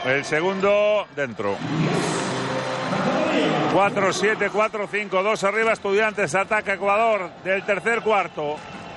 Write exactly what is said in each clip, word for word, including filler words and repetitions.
El segundo dentro. cuatro siete, cuatro cinco, dos arriba Estudiantes, ataca Ecuador del tercer cuarto.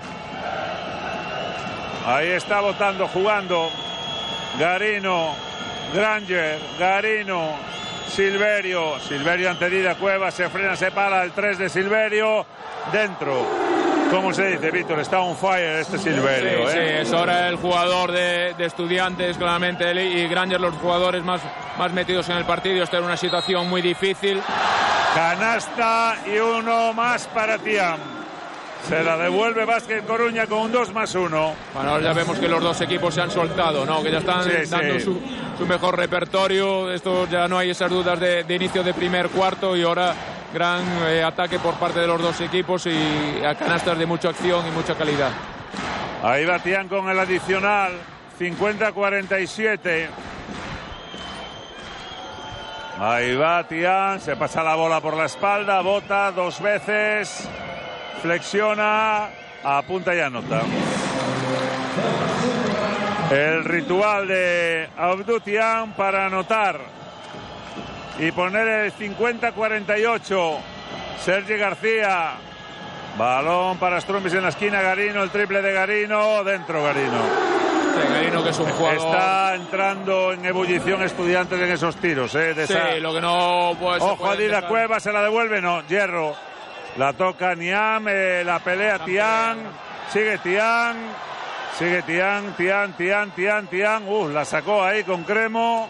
Ahí está votando, jugando Garino, Granger, Garino, Silverio, Silverio ante Dida Cuevas, se frena, se para el tres de Silverio, dentro. ¿Cómo se dice, Víctor? Está on fire este Silverio. Sí, ¿eh? sí, es ahora el jugador de, de Estudiantes, claramente, él y Granger, los jugadores más, más metidos en el partido. Está en una situación muy difícil. Canasta y uno más para Thiam. Se la devuelve Básquet Coruña con un dos más uno. Bueno, ahora ya vemos que los dos equipos se han soltado, ¿no? Que ya están sí, dando sí. Su, su mejor repertorio. Esto ya no hay esas dudas de, de inicio de primer cuarto y ahora gran eh, ataque por parte de los dos equipos y a canastas de mucha acción y mucha calidad. Ahí va Thiam con el adicional, cincuenta a cuarenta y siete. Ahí va Thiam, se pasa la bola por la espalda, bota dos veces, flexiona, apunta y anota. El ritual de Abdou Thiam para anotar y poner el cincuenta a cuarenta y ocho. Sergi García, balón para Strummis en la esquina, Garino, el triple de Garino, dentro Garino. Sí, Garino, que es un jugador... Está entrando en ebullición Estudiantes en esos tiros, ¿eh? De sí, esa... lo que no puede... Ojo a Dida Cueva, se la devuelve, no, Hierro. La toca Niam, eh, la pelea Thiam, sigue Thiam, sigue Thiam, Thiam, Thiam, Thiam, Thiam, uh, la sacó ahí con Cremo.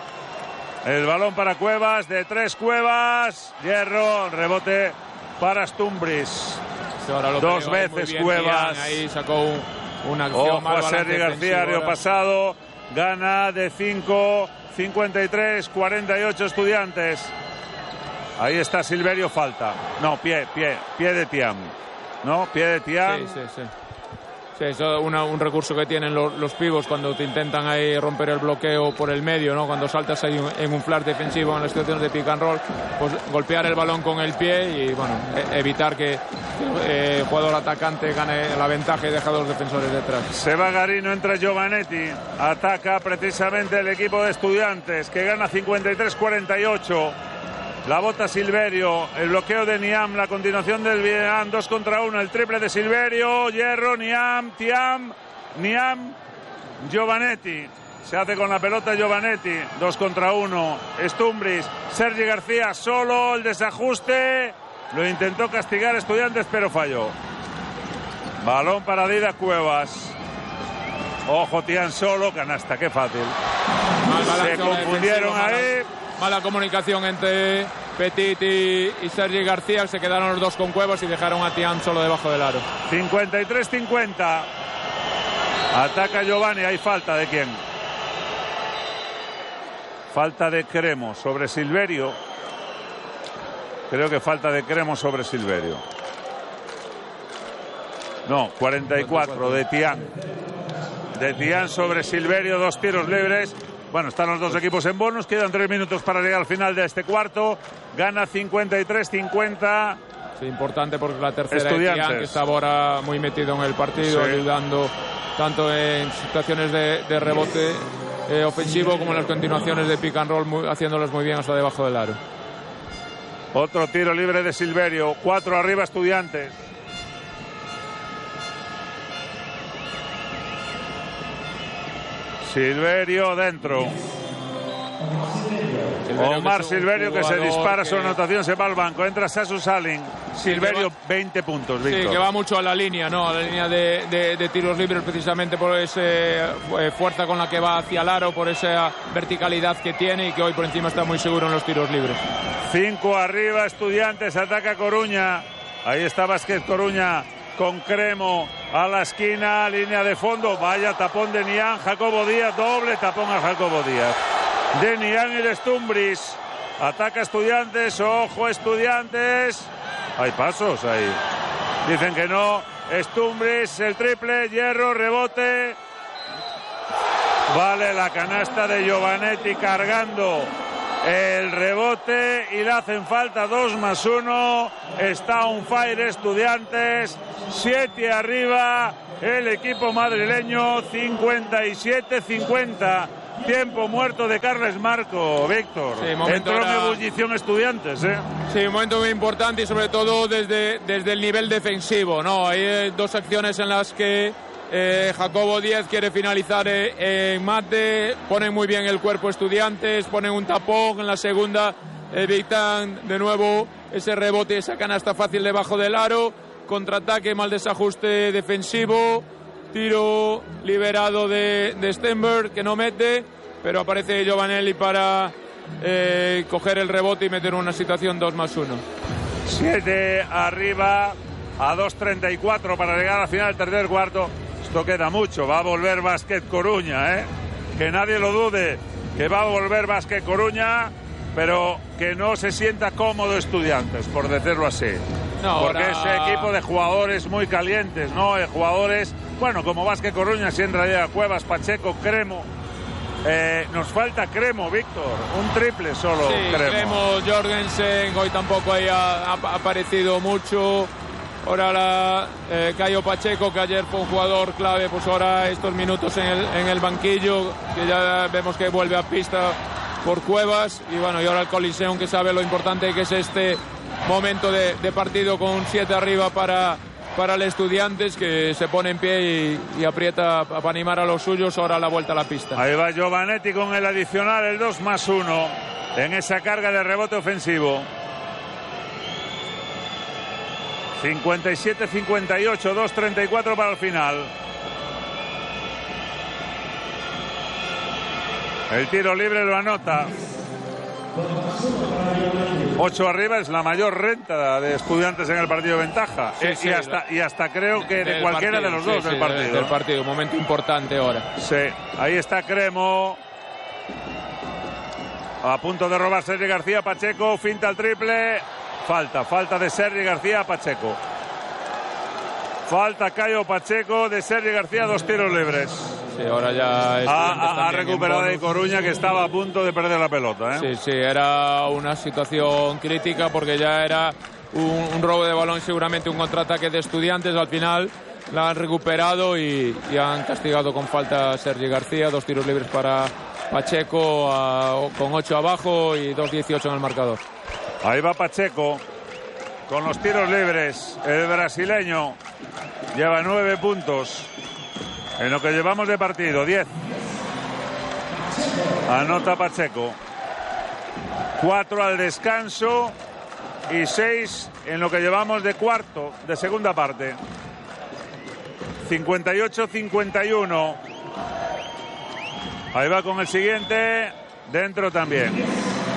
El balón para Cuevas, de tres Cuevas, Hierro, rebote para Stumbris. Dos veces bien, Cuevas. Thiam, ahí sacó un, una acción. Ojo a Sergi García, año pasado, gana de cinco, cincuenta y tres, cuarenta y ocho Estudiantes. Ahí está Silverio, falta. No, pie, pie, pie de Thiam. No, pie de Thiam. Sí, sí, sí. Sí, eso es una, un recurso que tienen los, los pibos cuando te intentan ahí romper el bloqueo por el medio, ¿no? Cuando saltas ahí en un flash defensivo en las situaciones de pick and roll, pues golpear el balón con el pie y, bueno, e evitar que eh, el jugador atacante gane la ventaja y deja a los defensores detrás. Se va Garino, entra Giovanetti. Ataca precisamente el equipo de Estudiantes, que gana cincuenta y tres cuarenta y ocho. La bota Silverio, el bloqueo de Niam, la continuación del Niam, dos contra uno, el triple de Silverio, Hierro, Niam, Thiam, Niam, Giovanetti. Se hace con la pelota Giovanetti, dos contra uno, Stumbris, Sergi García solo, el desajuste, lo intentó castigar Estudiantes pero falló. Balón para Dida Cuevas. Ojo, Thiam solo, canasta, qué fácil. Se confundieron ahí. Mala comunicación entre Petit y, y Sergi García, se quedaron los dos con Cuevas y dejaron a Thiam solo debajo del aro. cincuenta y tres cincuenta. Ataca Giovanni, hay falta de quién. Falta de Cremo sobre Silverio. Creo que falta de Cremo sobre Silverio. No, cuarenta y cuatro de Thiam. De Thiam sobre Silverio, dos tiros libres. Bueno, están los dos equipos en bonus, quedan tres minutos para llegar al final de este cuarto. Gana cincuenta y tres cincuenta. Sí, importante porque la tercera Estudiantes. Thiam, que está ahora muy metido en el partido, sí, ayudando tanto en situaciones de, de rebote eh, ofensivo como en las continuaciones de pick and roll, muy, haciéndolos muy bien hasta debajo del aro. Otro tiro libre de Silverio, cuatro arriba Estudiantes. Silverio dentro. Silverio Omar que Silverio que se dispara que... su anotación, se va al banco. Entra Sasu Salin. Silverio, sí, va... veinte puntos, Víctor. Sí, que va mucho a la línea, ¿no? A la línea de, de, de tiros libres, precisamente por esa eh, fuerza con la que va hacia el aro, por esa verticalidad que tiene y que hoy por encima está muy seguro en los tiros libres. Cinco arriba, Estudiantes, ataca Coruña. Ahí está Básquet Coruña con Cremo a la esquina, línea de fondo, vaya tapón de Niam, Jacobo Díaz, doble tapón a Jacobo Díaz. De Niam y de Stumbris. Ataca Estudiantes, ojo Estudiantes. Hay pasos ahí. Dicen que no. Stumbris, el triple, Hierro, rebote. Vale la canasta de Giovanetti cargando el rebote y le hacen falta dos más uno. Está on fire Estudiantes. Siete arriba el equipo madrileño. cincuenta y siete cincuenta. tiempo muerto de Carles Marco, Víctor. Sí, entró era... en ebullición Estudiantes, ¿eh? Sí, un momento muy importante y sobre todo desde, desde el nivel defensivo, ¿no? Hay eh, dos acciones en las que eh, Jacobo Díaz quiere finalizar eh, en mate, ponen muy bien el cuerpo Estudiantes, ponen un tapón, en la segunda evitan de nuevo ese rebote, esa canasta fácil debajo del aro, contraataque, mal desajuste defensivo, tiro liberado de, de Stenberg que no mete, pero aparece Giovanelli para eh, coger el rebote y meter una situación dos más uno. siete arriba a dos treinta y cuatro para llegar al final del tercer cuarto. Esto queda mucho, va a volver Basket Coruña, ¿eh? Que nadie lo dude, que va a volver Basket Coruña, pero que no se sienta cómodo Estudiantes, por decirlo así. No, porque ahora... ese equipo de jugadores muy calientes, ¿no? De jugadores, bueno, como Basket Coruña, si en realidad Cuevas, Pacheco, Cremo. Eh, nos falta Cremo, Víctor. Un triple solo, sí, Cremo. Cremo, Jorgensen, hoy tampoco ahí ha, ha aparecido mucho. Ahora la, eh, Caio Pacheco, que ayer fue un jugador clave, pues ahora estos minutos en el, en el banquillo, que ya vemos que vuelve a pista por Cuevas. Y bueno, y ahora el Coliseum, que sabe lo importante que es este momento de, de partido con siete arriba para, para el Estudiantes, que se pone en pie y, y aprieta para animar a los suyos. Ahora la vuelta a la pista. Ahí va Giovanetti con el adicional, el dos más uno, en esa carga de rebote ofensivo. cincuenta y siete cincuenta y ocho, dos treinta y cuatro para el final. El tiro libre lo anota. ocho arriba es la mayor renta de Estudiantes en el partido de ventaja. Sí, eh, sí, y, hasta, y hasta creo que de cualquiera partido, de los dos sí, del sí, partido. Del partido, un momento importante ahora. Sí, ahí está Cremo. A punto de robar Sergi García, Pacheco, finta el triple. Falta, falta de Sergi García, Pacheco. Falta Caio Pacheco de Sergi García, dos tiros libres. Sí, ahora ya ha, ha recuperado de Coruña, que estaba a punto de perder la pelota, ¿eh? Sí, sí, era una situación crítica porque ya era un, un robo de balón, seguramente un contraataque de Estudiantes. Al final la han recuperado y, y han castigado con falta a Sergi García, dos tiros libres para Pacheco a, con ocho abajo y dos dieciocho en el marcador. Ahí va Pacheco con los tiros libres. El brasileño lleva nueve puntos en lo que llevamos de partido, diez. Anota Pacheco. Cuatro al descanso y seis en lo que llevamos de cuarto, de segunda parte. cincuenta y ocho cincuenta y uno. Ahí va con el siguiente. Dentro también.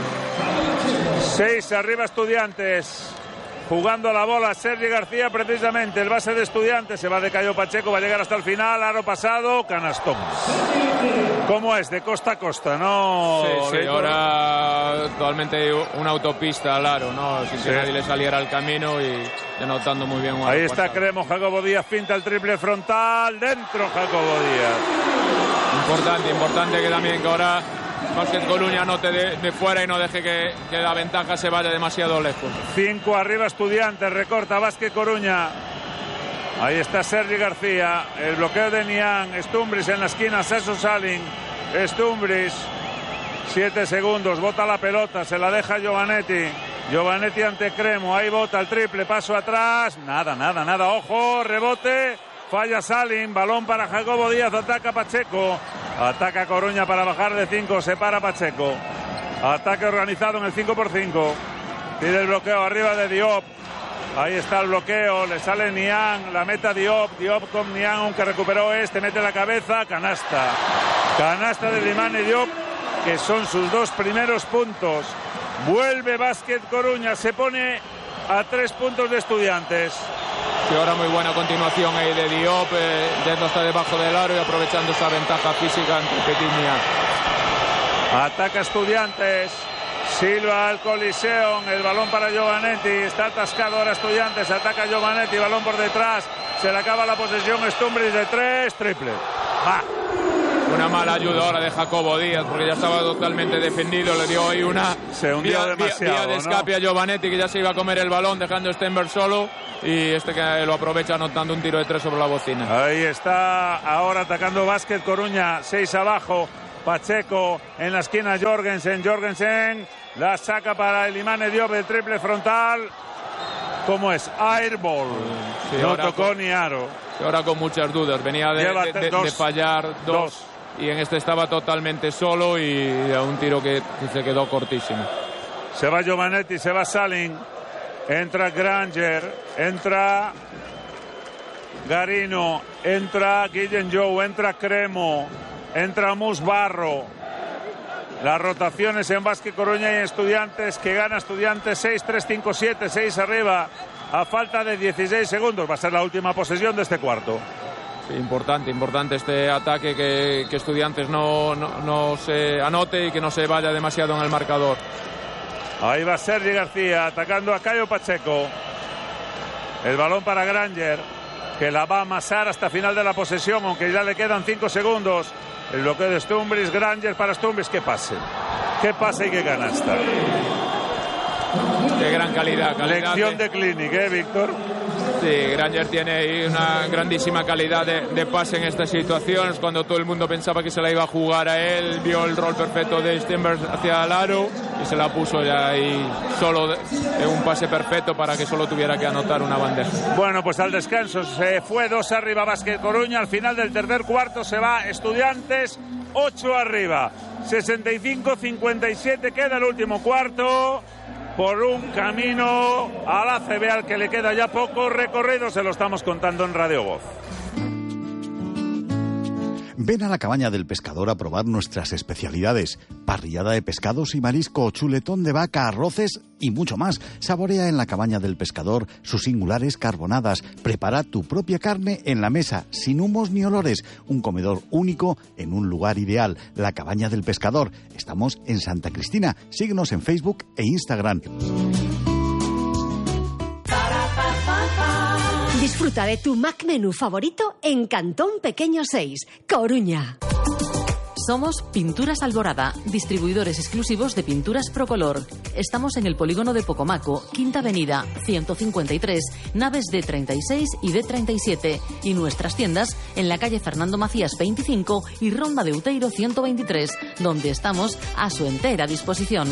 Seis arriba Estudiantes. Jugando la bola Sergi García, precisamente el base de Estudiantes. Se va de Caio Pacheco, va a llegar hasta el final. Aro pasado, canastón. ¿Cómo es? De costa a costa, ¿no? Sí, sí, ahora totalmente una autopista al aro, ¿no? Sin que sí. nadie le saliera al camino y anotando muy bien. Ahí está pasado. Cremo, Jacobo Díaz pinta el triple frontal. Dentro Jacobo Díaz. Importante, importante que también que ahora Basket Coruña anote de, de fuera y no deje que, que la ventaja se vaya demasiado lejos. Cinco arriba Estudiantes, recorta Basket Coruña. Ahí está Sergi García, el bloqueo de Niang, Stumbris en la esquina, Sasu Salin, Stumbris, siete segundos, bota la pelota, se la deja Giovanetti, Giovanetti ante Cremo, ahí bota el triple, paso atrás, nada, nada, nada, ojo, rebote. Falla Salin, balón para Jacobo Díaz, ataca Pacheco, ataca Coruña para bajar de cinco, se para Pacheco, ataque organizado en el cinco por cinco, pide el bloqueo arriba de Diop, ahí está el bloqueo, le sale Niang, la meta Diop, Diop con Niang, aunque recuperó este, mete la cabeza, canasta, canasta de Limane Diop, que son sus dos primeros puntos, vuelve Basket Coruña, se pone a tres puntos de Estudiantes. Y ahora muy buena continuación ahí de Diop, eh, yendo hasta debajo del aro y aprovechando esa ventaja física ante Petiña. Ataca Estudiantes, Silva al Coliseum, el balón para Giovanetti, está atascado ahora Estudiantes, ataca Giovanetti, balón por detrás, se le acaba la posesión, Stumbris de tres, triple. ¡Ah! Una mala ayuda ahora de Jacobo Díaz, porque ya estaba totalmente defendido, le dio ahí una se hundió vía, demasiado, vía de escape, ¿no? A Giovanetti, que ya se iba a comer el balón, dejando a Stenberg solo, y este que lo aprovecha anotando un tiro de tres sobre la bocina. Ahí está ahora atacando Basket Coruña, seis abajo, Pacheco en la esquina, Jorgensen, Jorgensen la saca para el Imane Diop del triple frontal. ¿Cómo es? Airball. Sí, no tocó con, ni aro. Ahora con muchas dudas. Venía de, de, de, de fallar dos, dos y en este estaba totalmente solo y a un tiro que, que se quedó cortísimo. Se va Giovanetti, se va Salin. Entra Granger, entra Garino, entra Guillem Jou, entra Cremo, entra Musbarro. Las rotaciones en Básquet Coruña y Estudiantes, que gana Estudiantes seis tres cinco siete, seis arriba a falta de dieciséis segundos. Va a ser la última posesión de este cuarto. Sí, importante, importante este ataque, que, que Estudiantes no, no, no se anote y que no se vaya demasiado en el marcador. Ahí va Sergi García atacando a Caio Pacheco. El balón para Granger, que la va a amasar hasta final de la posesión, aunque ya le quedan cinco segundos. El bloqueo de Stumbris, Granger para Stumbris. Que pase, que pase y que canasta. Qué gran calidad, calidad Lección de, de Clinic, ¿eh, Víctor? Sí, Granger tiene ahí una grandísima calidad de, de pase en estas situaciones. Cuando todo el mundo pensaba que se la iba a jugar a él, vio el rol perfecto de Stumbris hacia el aro y se la puso ya ahí solo en un pase perfecto para que solo tuviera que anotar una bandeja. Bueno, pues al descanso se fue dos arriba Básquet Coruña. Al final del tercer cuarto se va Estudiantes ocho arriba, sesenta y cinco cincuenta y siete. Queda el último cuarto por un camino al A C B al que le queda ya poco recorrido. Se lo estamos contando en Radio Voz. Ven a la Cabaña del Pescador a probar nuestras especialidades: parrillada de pescados y marisco, chuletón de vaca, arroces y mucho más. Saborea en la Cabaña del Pescador sus singulares carbonadas. Prepara tu propia carne en la mesa, sin humos ni olores. Un comedor único en un lugar ideal. La Cabaña del Pescador. Estamos en Santa Cristina. Síguenos en Facebook e Instagram. Disfruta de tu Mac Menú favorito en Cantón Pequeño seis, Coruña. Somos Pinturas Alborada, distribuidores exclusivos de pinturas Procolor. Estamos en el polígono de Pocomaco, Quinta Avenida, ciento cincuenta y tres, naves D treinta y seis y D treinta y siete. Y nuestras tiendas en la calle Fernando Macías veinticinco y Ronda de Uteiro ciento veintitrés, donde estamos a su entera disposición.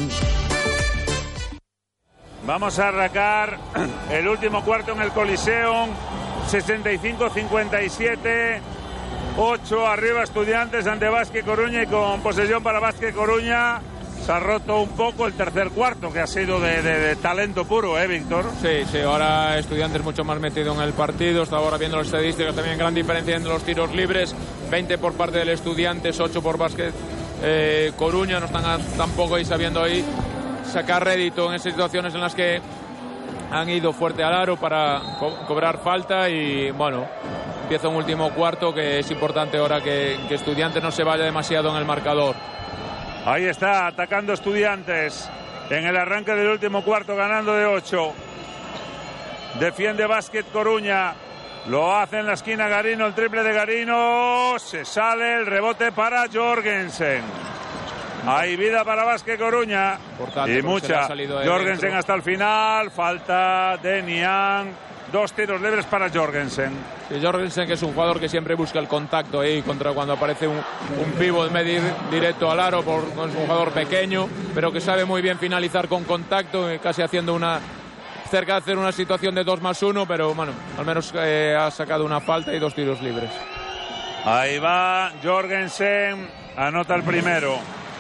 Vamos a arrancar el último cuarto en el Coliseum. sesenta y cinco cincuenta y siete. ocho arriba Estudiantes ante Básquet Coruña, y con posesión para Básquet Coruña. Se ha roto un poco el tercer cuarto, que ha sido de, de, de talento puro, ¿eh, Víctor? Sí, sí, ahora Estudiantes mucho más metido en el partido. Está ahora viendo las estadísticas, también gran diferencia entre los tiros libres. veinte por parte del Estudiantes, ocho por Básquet eh, Coruña. No están a, tampoco ahí sabiendo ahí sacar rédito en esas situaciones en las que han ido fuerte al aro para co- cobrar falta. Y bueno, empieza un último cuarto que es importante ahora que, que Estudiantes no se vaya demasiado en el marcador. Ahí está, atacando Estudiantes en el arranque del último cuarto, ganando de ocho. Defiende Básquet Coruña, lo hace en la esquina Garino, el triple de Garino, se sale, el rebote para Jorgensen. Hay vida para Básquet Coruña y mucha. Jorgensen hasta el final, falta de Niang, dos tiros libres para Jorgensen. Sí, Jorgensen, que es un jugador que siempre busca el contacto ahí contra cuando aparece un, un pívot medir directo al aro, por, es un jugador pequeño, pero que sabe muy bien finalizar con contacto, casi haciendo una, cerca de hacer una situación de dos más uno, pero bueno, al menos eh, ha sacado una falta y dos tiros libres. Ahí va Jorgensen, anota el primero.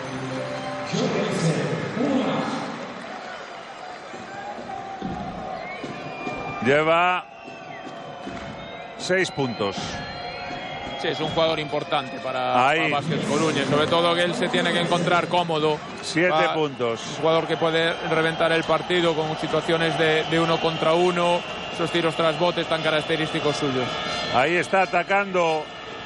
Lleva seis puntos. Sí, es un jugador importante para, para Básquet Coruña, sobre todo que él se tiene que encontrar cómodo. Siete Va, puntos. Un jugador que puede reventar el partido con situaciones de, de uno contra uno, esos tiros tras botes tan característicos suyos. Ahí está atacando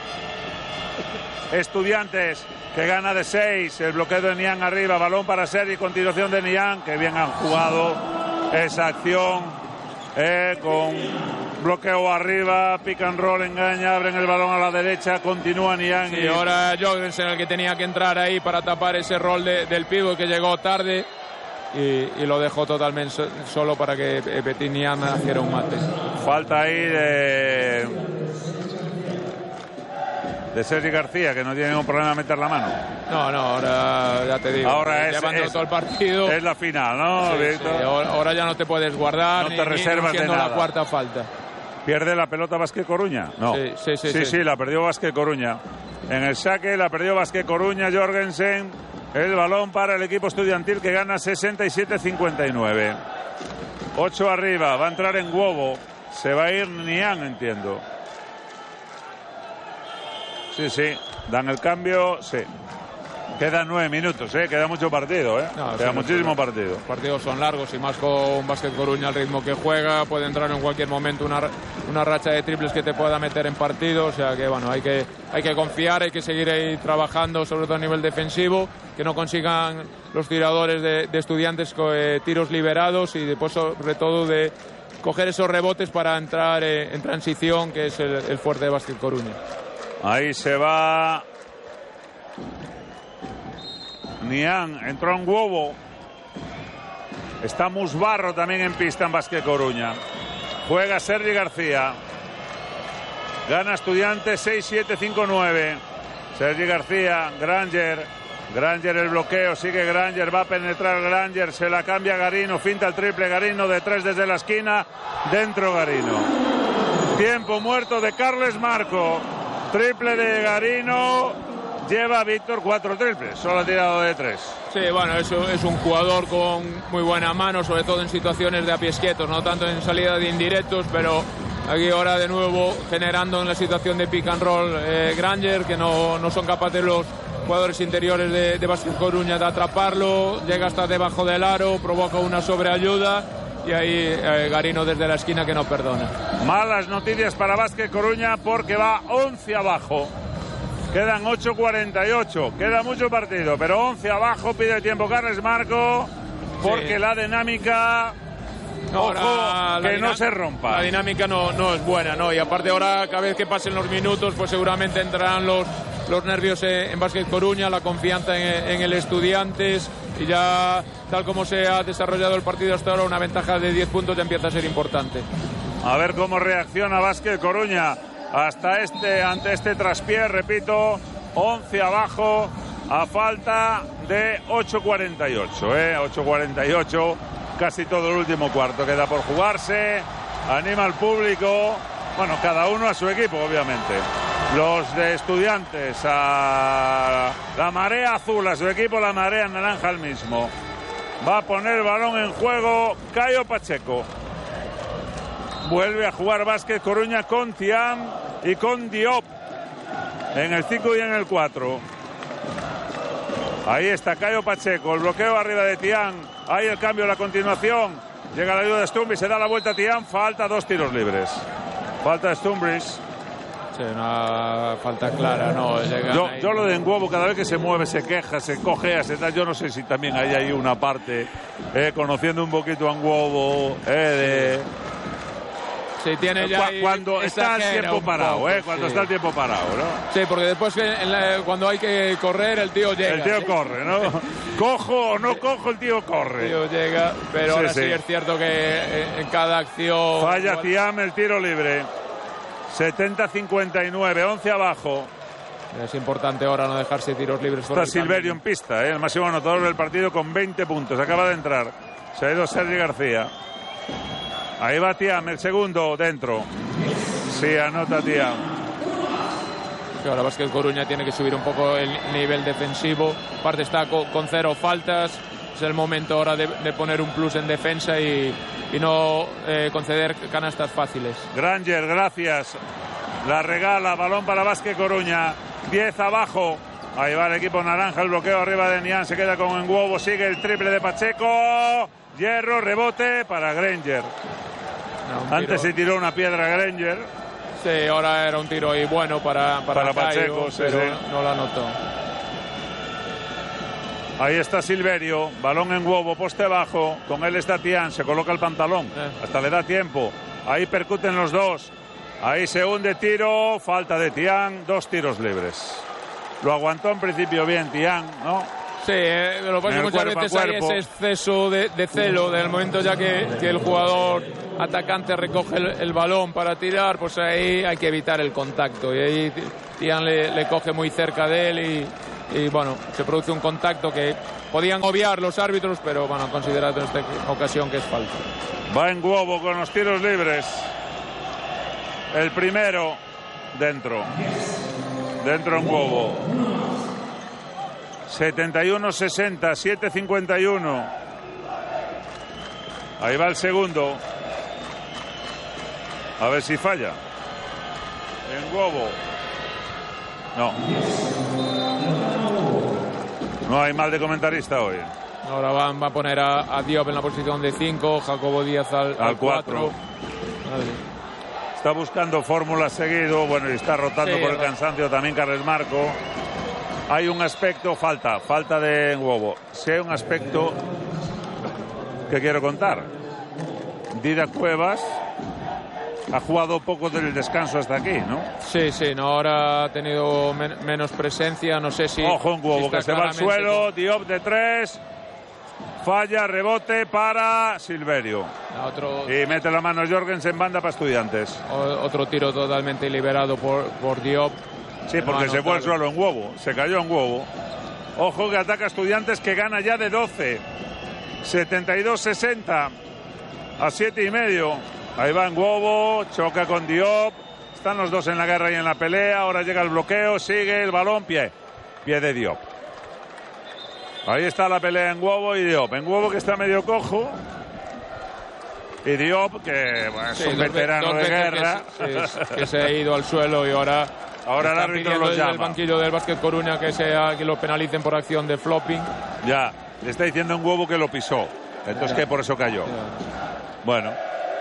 Estudiantes, que gana de seis. El bloqueo de Niang arriba, balón para Sergi, continuación de Niang, que bien han jugado esa acción. Eh, con bloqueo arriba, pick and roll, engaña, abren el balón a la derecha, continúa Niang. Sí, y ahora Jorgensen el que tenía que entrar ahí para tapar ese rol de, del pívot que llegó tarde y, y lo dejó totalmente so, solo para que Petit Niang hiciera un mate. Falta ahí de de Sergi García, que no tiene ningún problema en meter la mano. No, no, ahora ya te digo. Ahora es, llevando es, todo el partido. Es la final, ¿no, sí, Víctor? Sí, ahora, ahora ya no te puedes guardar. No ni, te reservas ni de nada. La cuarta falta. ¿Pierde la pelota Vázquez Coruña? No. Sí, sí, sí. Sí, sí, sí, la perdió Vázquez Coruña. En el saque la perdió Vázquez Coruña, Jorgensen. El balón para el equipo estudiantil que gana sesenta y siete a cincuenta y nueve. ocho arriba, va a entrar en Huevo. Se va a ir Niang, entiendo. Sí, sí, dan el cambio, sí. Quedan nueve minutos, ¿eh? Queda mucho partido, ¿eh? No, Queda sí, muchísimo no, partido. Los partidos son largos y más con Vázquez Coruña al ritmo que juega. Puede entrar en cualquier momento una, una racha de triples que te pueda meter en partido. O sea que, bueno, hay que, hay que confiar, hay que seguir ahí trabajando, sobre todo a nivel defensivo. Que no consigan los tiradores de, de Estudiantes eh, tiros liberados y después, sobre todo, de coger esos rebotes para entrar eh, en transición, que es el, el fuerte de Vázquez Coruña. Ahí se va Niang, entró en Huevo. Está Musbarro también en pista en Vázquez Coruña. Juega Sergi García. Gana Estudiantes seis siete cinco nueve. Sergi García, Granger. Granger el bloqueo, sigue Granger, va a penetrar Granger, se la cambia Garino, finta el triple Garino de tres desde la esquina, dentro Garino. Tiempo muerto de Carles Marco. Triple de Garino, lleva a Víctor cuatro triples, solo ha tirado de tres. Sí, bueno, eso es un jugador con muy buena mano, sobre todo en situaciones de a pies quietos, no tanto en salida de indirectos, pero aquí ahora de nuevo generando en la situación de pick and roll eh, Granger, que no, no son capaces los jugadores interiores de, de Vázquez Coruña de atraparlo, llega hasta debajo del aro, provoca una sobreayuda. Y ahí eh, Garino desde la esquina que no perdona. Malas noticias para Vázquez Coruña porque va once abajo. Quedan ocho cuarenta y ocho. Queda mucho partido, pero once abajo. Pide tiempo Carles Marco porque sí. La dinámica... No, Ojo, la, la que no se rompa. La dinámica no, no es buena, ¿no? Y aparte ahora, cada vez que pasen los minutos, pues seguramente entrarán los, los nervios en Vázquez Coruña, la confianza en, en el Estudiantes. Y ya, tal como se ha desarrollado el partido hasta ahora, una ventaja de diez puntos ya empieza a ser importante. A ver cómo reacciona Vázquez Coruña hasta este, ante este traspié, repito, once abajo a falta de ocho cuarenta y ocho, ¿eh? ocho cuarenta y ocho, casi todo el último cuarto queda por jugarse, anima al público, bueno, cada uno a su equipo, obviamente. Los de Estudiantes a la marea azul, a su equipo la marea naranja al mismo. Va a poner el balón en juego Cayo Pacheco. Vuelve a jugar Vázquez Coruña con Thiam y con Diop en el cinco y en el cuatro. Ahí está Cayo Pacheco, el bloqueo arriba de Thiam. Ahí el cambio, la continuación. Llega la ayuda de Stumbris, se da la vuelta a Thiam. Falta, dos tiros libres. Falta de Stumbris. Sí, una falta clara, ¿no? Yo, yo lo de Huevo, cada vez que se mueve, se queja, se cojea, se da. Yo no sé si también hay ahí una parte, eh, conociendo un poquito a Huevo, eh, de... Sí, tiene ya cuando está el tiempo parado, poco, eh, cuando sí. está el tiempo parado, ¿no? Sí, porque después en la, cuando hay que correr, el tío llega. El tío ¿sí? corre, ¿no? Cojo o no cojo, el tío corre. El tío llega, pero sí, ahora sí. sí es cierto que en, en cada acción... Falla igual... Thiam el tiro libre. setenta a cincuenta y nueve, once abajo. Es importante ahora no dejarse tiros libres. Está Silverio en pista, ¿eh? El máximo anotador del partido con veinte puntos. Acaba de entrar. Se ha ido Sergi García. Ahí va Thiam, el segundo, dentro. Sí, anota Thiam. Ahora Vázquez Coruña tiene que subir un poco el nivel defensivo. Aparte está con, con cero faltas. Es el momento ahora de, de poner un plus en defensa y, y no eh, conceder canastas fáciles. Granger, gracias. La regala, balón para Vázquez Coruña. diez abajo. Ahí va el equipo naranja, el bloqueo arriba de Niang. Se queda con Huevo, sigue el triple de Pacheco. Hierro, rebote para Granger. No, Antes se tiró una piedra a Granger. Sí, ahora era un tiro ahí bueno para, para, para Pacheco, sí, pero sí. no la anotó. Ahí está Silverio, balón en Huevo, poste bajo. Con él está Thiam, se coloca el pantalón. Eh. Hasta le da tiempo. Ahí percuten los dos. Ahí se hunde tiro, falta de Thiam, dos tiros libres. Lo aguantó en principio bien Thiam, ¿no? Sí, eh, lo que pasa es que muchas veces hay ese exceso de, de celo, del momento ya que, que el jugador atacante recoge el, el balón para tirar, pues ahí hay que evitar el contacto. Y ahí Tian le, le coge muy cerca de él y, y bueno, se produce un contacto que podían obviar los árbitros, pero bueno, han considerado en esta ocasión que es falta. Va en Huovo con los tiros libres. El primero dentro. Dentro en Huovo. setenta y uno sesenta, siete cincuenta y uno. Ahí va el segundo. A ver si falla. En Huovo. No. No hay mal de comentarista hoy. Ahora van, va a poner a, a Diop en la posición de cinco, Jacobo Díaz al, al cuatro. Está buscando fórmulas seguido. Bueno, y está rotando sí, por el cansancio también Carles Marco. Hay un aspecto, falta, falta de Huovo. Si hay un aspecto que quiero contar. Didac Cuevas ha jugado poco del descanso hasta aquí, ¿no? Sí, sí, no, ahora ha tenido men menos presencia, no sé si... Ojo en Huovo, si que se va al suelo, con... Diop de tres, falla, rebote para Silverio. Otro... Y mete la mano Jorgensen, banda para Estudiantes. O, otro tiro totalmente liberado por, por Diop. Sí, porque se fue al suelo en Huovo, se cayó en Huovo. Ojo que ataca Estudiantes, que gana ya de doce. setenta y dos sesenta a siete y medio. Ahí va en Huovo, choca con Diop. Están los dos en la guerra y en la pelea. Ahora llega el bloqueo, sigue el balón, pie. Pie de Diop. Ahí está la pelea en Huovo y Diop. En Huovo, que está medio cojo. Y Diop, que bueno, es sí, un veterano de guerra. Que se, que se ha ido al suelo y ahora... Ahora el árbitro lo llama. El banquillo del Básquet Coruña que, sea, que lo penalicen por acción de flopping. Ya, le está diciendo en Huovo que lo pisó. Entonces ya, que por eso cayó. Ya. Bueno.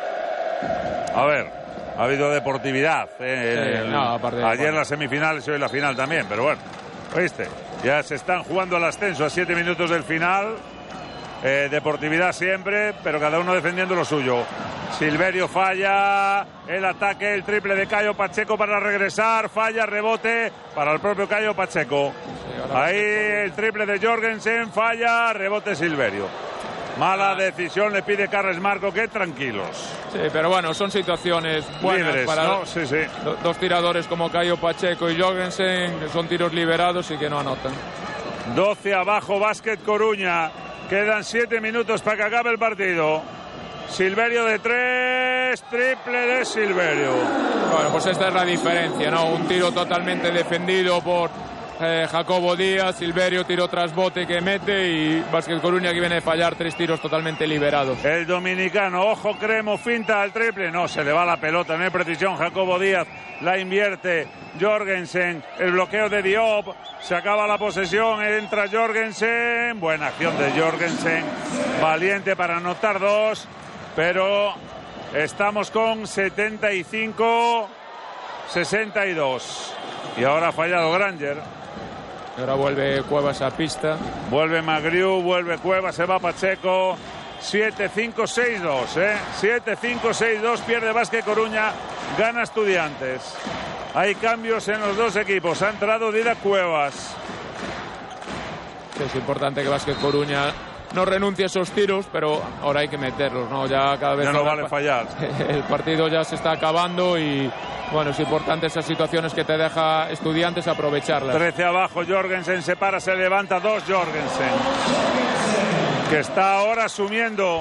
A ver, ha habido deportividad. Eh, sí, el, no, aparte, ayer bueno. las semifinales y hoy la final también, pero bueno. ¿Oíste? Ya se están jugando al ascenso a siete minutos del final. Eh, deportividad siempre, pero cada uno defendiendo lo suyo. Silverio falla, el ataque, el triple de Cayo Pacheco para regresar, falla, rebote para el propio Cayo Pacheco. Sí, ahí el triple de Jorgensen, falla, rebote Silverio. Mala decisión le pide Carles Marco, que tranquilos. Sí, pero bueno, son situaciones buenas libres, para ¿no? Sí, sí. dos tiradores como Cayo Pacheco y Jorgensen, que son tiros liberados y que no anotan. doce abajo, Básquet Coruña. Quedan siete minutos para que acabe el partido. Silverio de tres, triple de Silverio. Bueno, pues esta es la diferencia, ¿no? Un tiro totalmente defendido por eh, Jacobo Díaz, Silverio tiro tras bote que mete y Básquet Coruña que viene de fallar tres tiros totalmente liberados. El dominicano, ojo Cremo, finta al triple, no, se le va la pelota, no hay precisión, Jacobo Díaz la invierte, Jorgensen, el bloqueo de Diop, se acaba la posesión, entra Jorgensen, buena acción de Jorgensen, valiente para anotar dos, pero estamos con setenta y cinco sesenta y dos y ahora ha fallado Granger. Ahora vuelve Cuevas a pista. Vuelve Magriu, vuelve Cuevas, se va Pacheco. siete cinco seis dos, ¿eh? siete cinco seis dos, pierde Básquet Coruña, gana Estudiantes. Hay cambios en los dos equipos. Ha entrado Didac Cuevas. Sí, es importante que Básquet Coruña no renuncie a esos tiros, pero ahora hay que meterlos, ¿no? Ya cada vez ya no vale fallar. El partido ya se está acabando y bueno, es importante esas situaciones que te deja Estudiantes aprovecharlas. trece abajo, Jorgensen se para, se levanta, dos Jorgensen, que está ahora asumiendo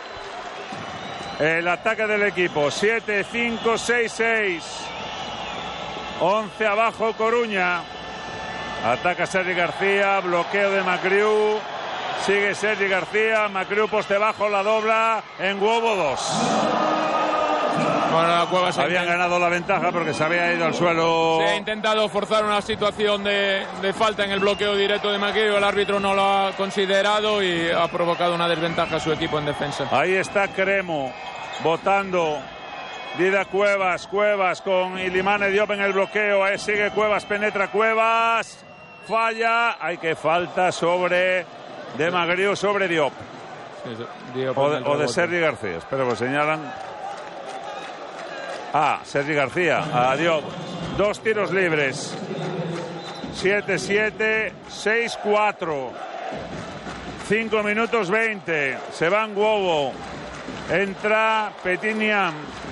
el ataque del equipo. siete cinco seis seis. once abajo Coruña. Ataca Sergi García, bloqueo de Magriu. Sigue Sergi García, Magriu poste bajo, la dobla en Huovo dos. Bueno, la Cuevas habían intent... ganado la ventaja porque se había ido al suelo. Se ha intentado forzar una situación de, de falta en el bloqueo directo de Magriu. El árbitro no lo ha considerado y ha provocado una desventaja a su equipo en defensa. Ahí está Cremo votando. Didac Cuevas, Cuevas con Ilimane Diop en el bloqueo. Ahí sigue Cuevas, penetra Cuevas. Falla. Hay que falta sobre de Magriu sobre Diop. Sí, Diop o, de, o de Sergi García. Espero que señalan. Ah, Sergi García, a Diop. Dos tiros libres. siete siete, seis cuatro. cinco minutos veinte. Se va Nguobo. Entra Petit Niam.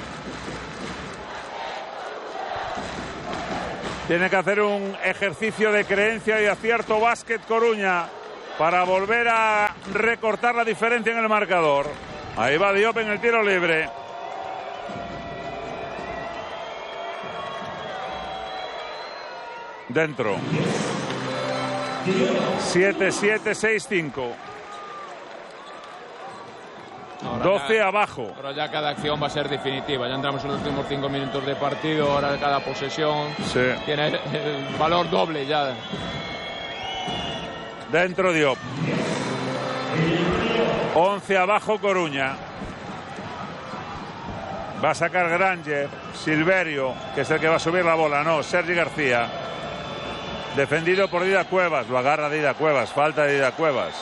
Tiene que hacer un ejercicio de creencia y acierto Básquet Coruña para volver a recortar la diferencia en el marcador. Ahí va Diop en el tiro libre. Dentro. siete siete seis cinco. doce ya, abajo. Ahora ya cada acción va a ser definitiva. Ya entramos en los últimos cinco minutos de partido. Ahora cada posesión sí. tiene el, el valor doble ya. Dentro Diop. once abajo Coruña. Va a sacar Granger. Silverio, que es el que va a subir la bola. No, Sergi García. Defendido por Dida Cuevas. Lo agarra Dida Cuevas. Falta de Dida Cuevas.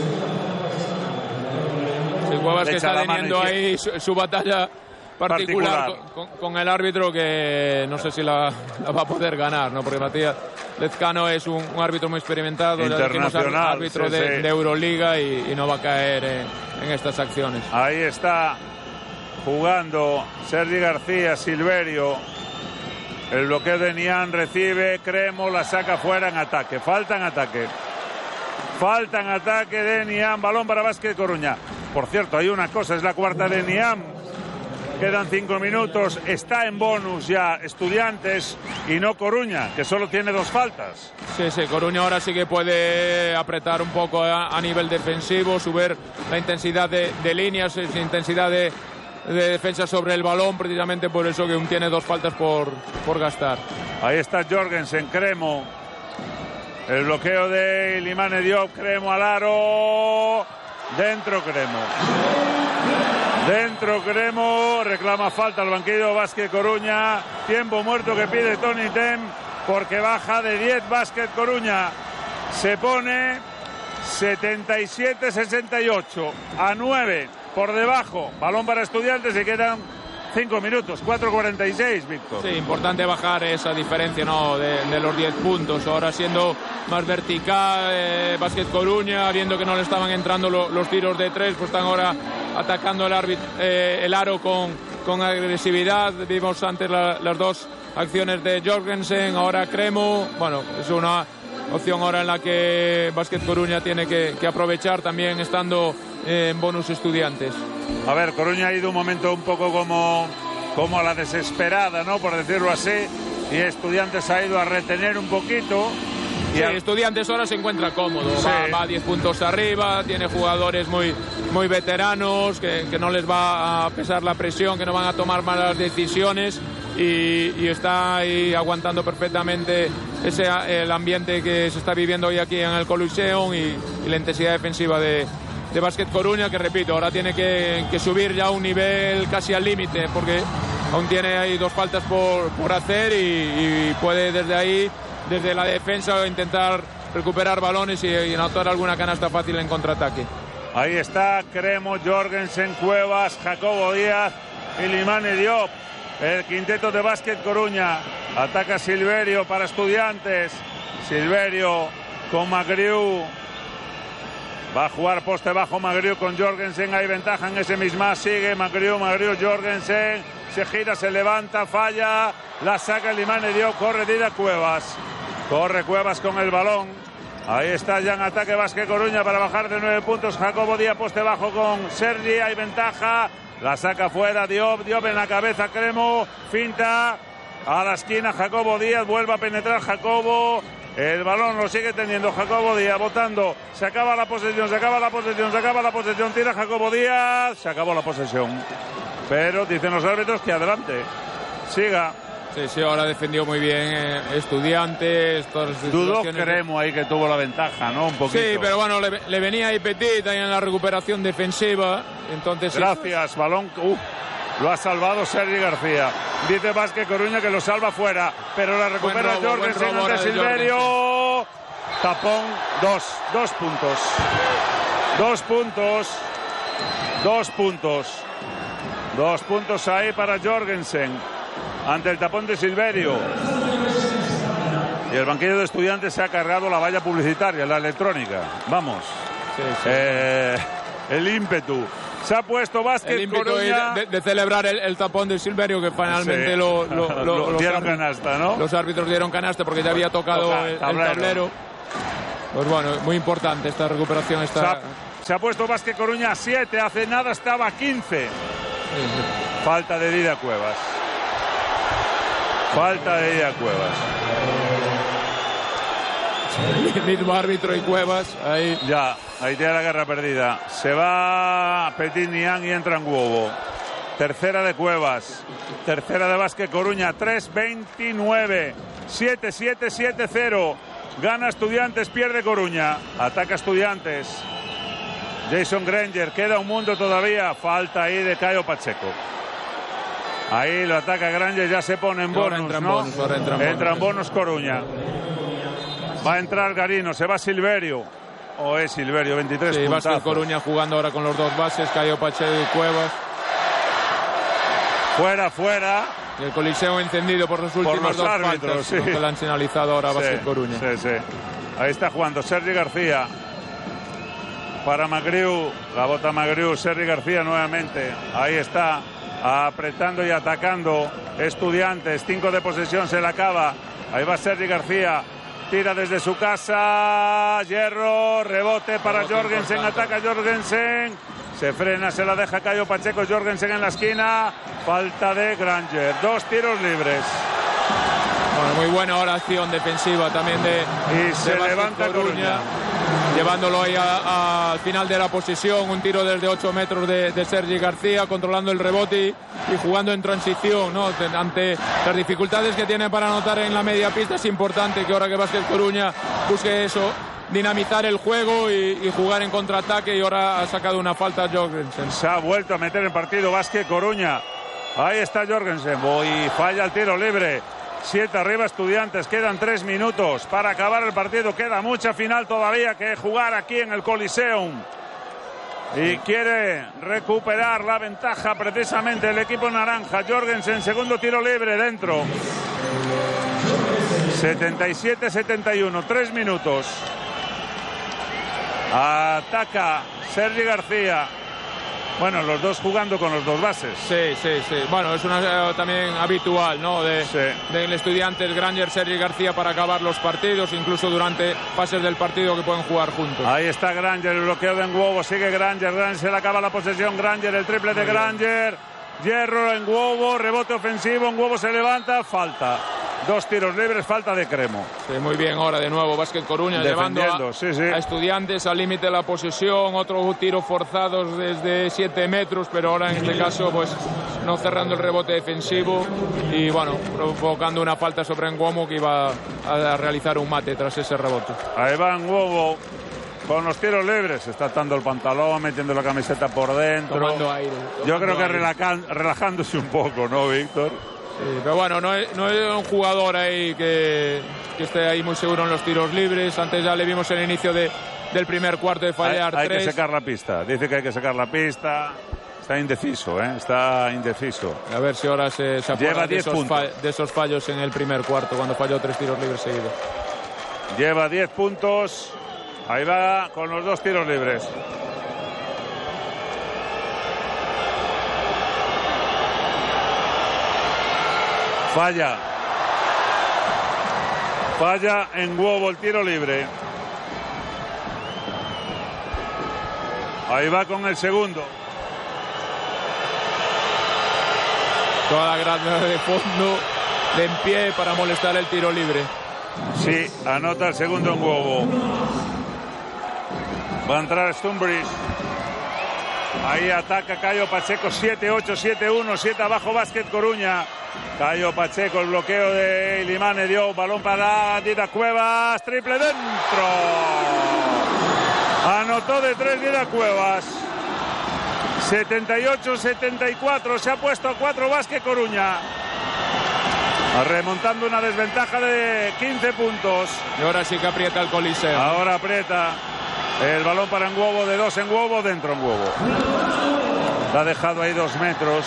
Sí, Cuevas que está teniendo ahí su, su batalla particular, particular. Con, con el árbitro, que no sé si la, la va a poder ganar, ¿no? Porque Matías Lezcano es un, un árbitro muy experimentado, internacional, árbitro sí, de, sí. de Euroliga y, y no va a caer en, en estas acciones. Ahí está jugando Sergi García, Silverio. El bloqueo de Nian, recibe Cremo, la saca fuera en ataque. Falta en ataque. Falta en ataque de Nian. Balón para Básquet Coruña. Por cierto, hay una cosa, es la cuarta de Niam. Quedan cinco minutos. Está en bonus ya Estudiantes y no Coruña, que solo tiene dos faltas. Sí, sí, Coruña ahora sí que puede apretar un poco a, a nivel defensivo, subir la intensidad de, de líneas, intensidad de, de defensa sobre el balón, precisamente por eso que aún tiene dos faltas por, por gastar. Ahí está Jorgensen, Cremo. El bloqueo de Ilimane Diop, Cremo al aro. Dentro Cremo. Dentro Cremo. Reclama falta al banquillo Básquet Coruña. Tiempo muerto que pide Tony Tem porque baja de diez Básquet Coruña. Se pone setenta y siete sesenta y ocho a nueve por debajo. Balón para Estudiantes y quedan cinco minutos, cuatro cuarenta y seis, Víctor. Sí, importante bajar esa diferencia, ¿no? de, de los diez puntos. Ahora siendo más vertical, eh, Básquet Coruña, viendo que no le estaban entrando lo, los tiros de tres, pues están ahora atacando el, árbitro, eh, el aro con, con agresividad. Vimos antes la, las dos acciones de Jorgensen, ahora Cremo. Bueno, es una opción ahora en la que Básquet Coruña tiene que, que aprovechar, también estando eh, en bonus Estudiantes. A ver, Coruña ha ido un momento un poco como, como a la desesperada, ¿no? Por decirlo así. Y Estudiantes ha ido a retener un poquito. Y sí, a... Estudiantes ahora se encuentra cómodo. Sí. Va, va a diez puntos arriba, tiene jugadores muy, muy veteranos, que, que no les va a pesar la presión, que no van a tomar malas decisiones. Y, y está ahí aguantando perfectamente ese el ambiente que se está viviendo hoy aquí en el Coliseum y, y la intensidad defensiva de, de Básquet Coruña, que repito, ahora tiene que, que subir ya a un nivel casi al límite, porque aún tiene ahí dos faltas por, por hacer y, y puede desde ahí, desde la defensa, intentar recuperar balones y, y anotar alguna canasta fácil en contraataque. Ahí está Cremo, Jorgensen, Cuevas, Jacobo Díaz y Ilimane Diop. El quinteto de Básquet Coruña. Ataca Silverio para Estudiantes. Silverio con Magriu. Va a jugar poste bajo Magriu con Jorgensen. Hay ventaja en ese misma. Sigue Magriu, Magriu, Jorgensen. Se gira, se levanta, falla. La saca Ilimane Diop. Corre Dida Cuevas. Corre Cuevas con el balón. Ahí está ya en ataque Básquet Coruña para bajar de nueve puntos. Jacobo Díaz poste bajo con Sergi. Hay ventaja. La saca fuera Diop, Diop en la cabeza, Cremo, finta a la esquina, Jacobo Díaz, vuelve a penetrar Jacobo, el balón lo sigue teniendo Jacobo Díaz, botando, se acaba la posesión, se acaba la posesión, se acaba la posesión, tira Jacobo Díaz, se acabó la posesión, pero dicen los árbitros que adelante, siga. Sí, sí, ahora defendió muy bien eh, Estudiantes. Dudó Cremo ahí que tuvo la ventaja, ¿no? Un poquito. Sí, pero bueno, le, le venía ahí Petit ahí en la recuperación defensiva. Entonces, gracias, sí. Balón. Uh, lo ha salvado Sergi García. Dice Básquet Coruña que lo salva fuera, pero la recupera robo, Jorgensen ante Silverio. Jorgensen. Tapón, dos, dos puntos. Dos puntos. Dos puntos. Dos puntos ahí para Jorgensen. Ante el tapón de Silverio. Y el banquillo de Estudiantes se ha cargado la valla publicitaria, la electrónica. Vamos. Sí, sí. Eh, el ímpetu. Se ha puesto Vázquez el ímpetu Coruña. De, de celebrar el, el tapón de Silverio, que finalmente sí. lo, lo, lo, lo dieron los, canasta, ¿no? Los árbitros dieron canasta porque ya había tocado Toca, el, tablero. el tablero. Pues bueno, muy importante esta recuperación. Esta... Se, ha, se ha puesto Vázquez Coruña a siete, hace nada estaba a quince. Sí, sí. Falta de Dida Cuevas. Falta de Dida Cuevas. El mismo árbitro y Cuevas ahí. Ya, ahí tiene la guerra perdida. Se va Petit Niang y entra en Huevo. Tercera de Cuevas. Tercera de Vázquez Coruña. tres veintinueve. siete siete siete cero. Gana Estudiantes, pierde Coruña. Ataca Estudiantes. Jason Granger. Queda un mundo todavía. Falta ahí de Caio Pacheco. Ahí lo ataca Granger. Ya se pone en bonus, entra en ¿no? bonus, ahora entra en entra en bonus. bonus Coruña. Va a entrar Garino, se va Silverio. O oh, es Silverio, veintitrés sí, puntazos. Vázquez Coruña jugando ahora con los dos bases, Caio Pacheco y Cuevas. Fuera, fuera. Y el Coliseo encendido por los últimos por los dos árbitros, faltas, sí. que le han señalizado ahora a Vázquez sí, Coruña. Sí, sí. Ahí está jugando Sergi García. Para Magriu, la bota Magriu, Sergi García nuevamente. Ahí está, apretando y atacando Estudiantes. Cinco de posesión, se la acaba. Ahí va Sergi García. Tira desde su casa, Hierro, rebote para rebote Jorgensen, importante. Ataca Jorgensen, se frena, se la deja Caio Pacheco, Jorgensen en la esquina, falta de Granger, dos tiros libres. Bueno, muy buena ahora acción defensiva también de, y de se levanta Coruña, Coruña. Llevándolo ahí al final de la posesión, un tiro desde ocho metros de, de Sergi García, controlando el rebote y, y jugando en transición, ¿no? Ante las dificultades que tiene para anotar en la media pista, es importante que ahora que Vázquez Coruña busque eso, dinamizar el juego y, y jugar en contraataque, y ahora ha sacado una falta Jorgensen. Se ha vuelto a meter en partido Vázquez Coruña. Ahí está Jorgensen, y falla el tiro libre. Siete arriba Estudiantes, quedan tres minutos para acabar el partido, queda mucha final todavía que jugar aquí en el Coliseum. Y quiere recuperar la ventaja precisamente el equipo naranja. Jorgensen, segundo tiro libre dentro. setenta y siete setenta y uno, tres minutos. Ataca Sergi García. Bueno, los dos jugando con los dos bases. Sí, sí, sí. Bueno, es una eh, también habitual, ¿no? De, sí. Del Estudiantes, Granger, Sergi García para acabar los partidos, incluso durante fases del partido que pueden jugar juntos. Ahí está Granger, el bloqueo de Nguobo, sigue Granger, Granger se le acaba la posesión, Granger, el triple de Granger. Hierro en Nguobo, rebote ofensivo, Nguobo se levanta, falta. Dos tiros libres, falta de Cremo. Sí, muy bien ahora de nuevo Vázquez Coruña llevando a, sí, sí. a Estudiantes al límite de la posesión, otro tiro forzados desde siete metros, pero ahora en este caso pues no cerrando el rebote defensivo y bueno, provocando una falta sobre Nguobo que iba a, a realizar un mate tras ese rebote. Ahí va Nguobo con los tiros libres, está atando el pantalón, metiendo la camiseta por dentro. Tomando aire. Tomando Yo creo que aire. relajan, relajándose un poco, ¿no, Víctor? Sí, pero bueno, no es, no es un jugador ahí que, que esté ahí muy seguro en los tiros libres. Antes ya le vimos el inicio de, del primer cuarto de fallar hay, hay tres. que sacar la pista, dice que hay que sacar la pista. Está indeciso, ¿eh? Está indeciso. A ver si ahora se, se acuerda de esos, de esos fallos en el primer cuarto, cuando falló tres tiros libres seguidos. Lleva diez puntos. Ahí va con los dos tiros libres. Falla. Falla en Nguobo el tiro libre. Ahí va con el segundo. Toda la grada de fondo de en pie para molestar el tiro libre. Sí, anota el segundo en Nguobo. Va a entrar Stumbridge. Ahí ataca Caio Pacheco, siete ocho, siete uno, siete abajo Vázquez Coruña. Caio Pacheco, el bloqueo de Ilimane dio balón para Dida Cuevas, triple dentro. Anotó de tres Dida Cuevas. setenta y ocho setenta y cuatro, se ha puesto a cuatro Vázquez Coruña. Remontando una desventaja de quince puntos. Y ahora sí que aprieta el Coliseo. Ahora aprieta. El balón para Nguobo, de dos en Nguobo, dentro en Nguobo. La ha dejado ahí dos metros.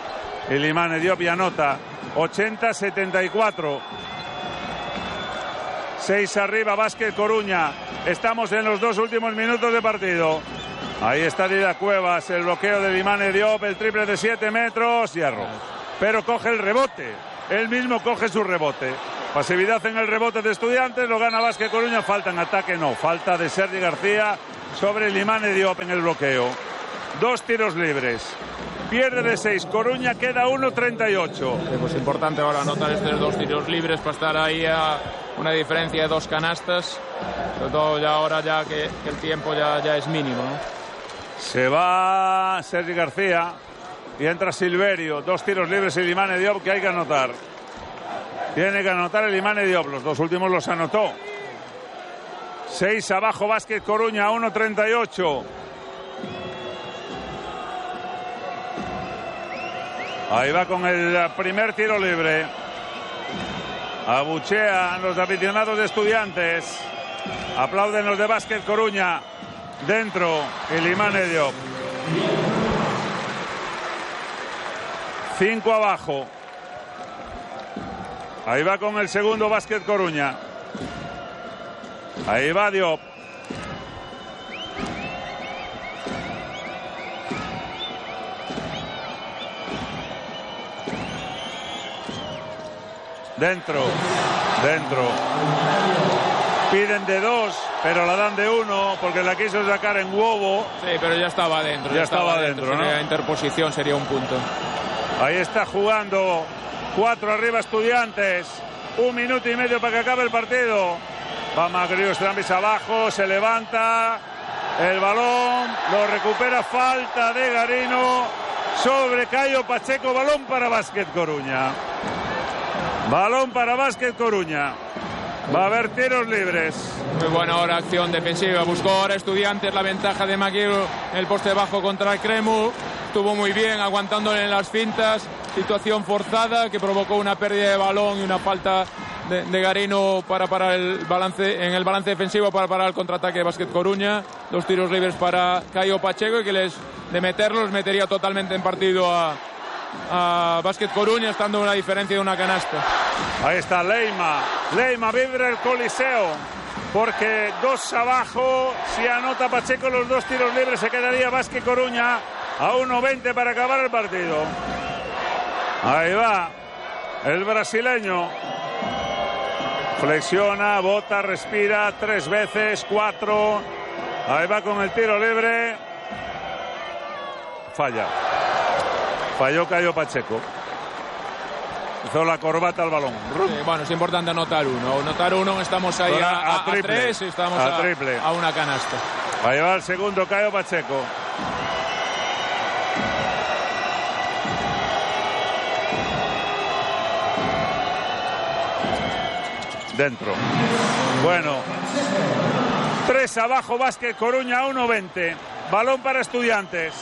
Ilimane Diop y anota. ochenta setenta y cuatro. seis arriba, Básquet Coruña. Estamos en los dos últimos minutos de partido. Ahí está Didac Cuevas, el bloqueo de Limane Diop, el triple de siete metros, hierro. Pero coge el rebote, él mismo coge su rebote. Pasividad en el rebote de Estudiantes, lo gana Básquet Coruña, falta en ataque, no. Falta de Sergi García sobre Limane Diop en el bloqueo. Dos tiros libres. Pierde de seis, Coruña, queda uno treinta y ocho. Sí, pues importante ahora anotar estos dos tiros libres para estar ahí a una diferencia de dos canastas. Sobre todo ya ahora ya que, que el tiempo ya, ya es mínimo, ¿no? Se va Sergi García y entra Silverio. Dos tiros libres y Limane Diop que hay que anotar. Tiene que anotar el Limane Diop. Los dos últimos los anotó. Seis abajo, Básquet Coruña, uno treinta y ocho. Ahí va con el primer tiro libre. Abuchean los aficionados de Estudiantes. Aplauden los de Básquet Coruña. Dentro, el Limane Diop. Cinco abajo. Ahí va con el segundo Básquet Coruña. Ahí va Diop. Dentro, dentro. Piden de dos, pero la dan de uno porque la quiso sacar en huevo. Sí, pero ya estaba dentro. Ya, ya estaba, estaba dentro, dentro, ¿no? Sería interposición, sería un punto. Ahí está jugando. Cuatro arriba Estudiantes. Un minuto y medio para que acabe el partido. Va Magrius Trambis abajo, se levanta. El balón lo recupera, falta de Garino sobre Caio Pacheco. Balón para Básquet Coruña. Balón para Básquet Coruña. Va a haber tiros libres. Muy buena ahora acción defensiva. Buscó ahora Estudiantes la ventaja de Maguire en el poste bajo contra el Cremu. Estuvo muy bien aguantándole en las fintas. Situación forzada que provocó una pérdida de balón y una falta de, de Garino para parar el balance, en el balance defensivo para parar el contraataque de Básquet Coruña. Dos tiros libres para Caio Pacheco y que les de meterlos metería totalmente en partido a, a Básquet Coruña, estando en una diferencia de una canasta. Ahí está Leima. Leima vibra el Coliseo porque dos abajo. Si anota Pacheco los dos tiros libres se quedaría Básquet Coruña a uno veinte para acabar el partido. Ahí va el brasileño. Flexiona, bota, respira tres veces, cuatro. Ahí va con el tiro libre. Falla. Falló Caio Pacheco. Hizo la corbata al balón. Sí, bueno, es importante anotar uno. Anotar uno, estamos ahí a, a, a, triple, a tres y estamos a, a, triple. a una canasta. Va a llevar el segundo Caio Pacheco. Dentro. Bueno. Tres abajo, Básquet Coruña, uno veinte. Balón para Estudiantes.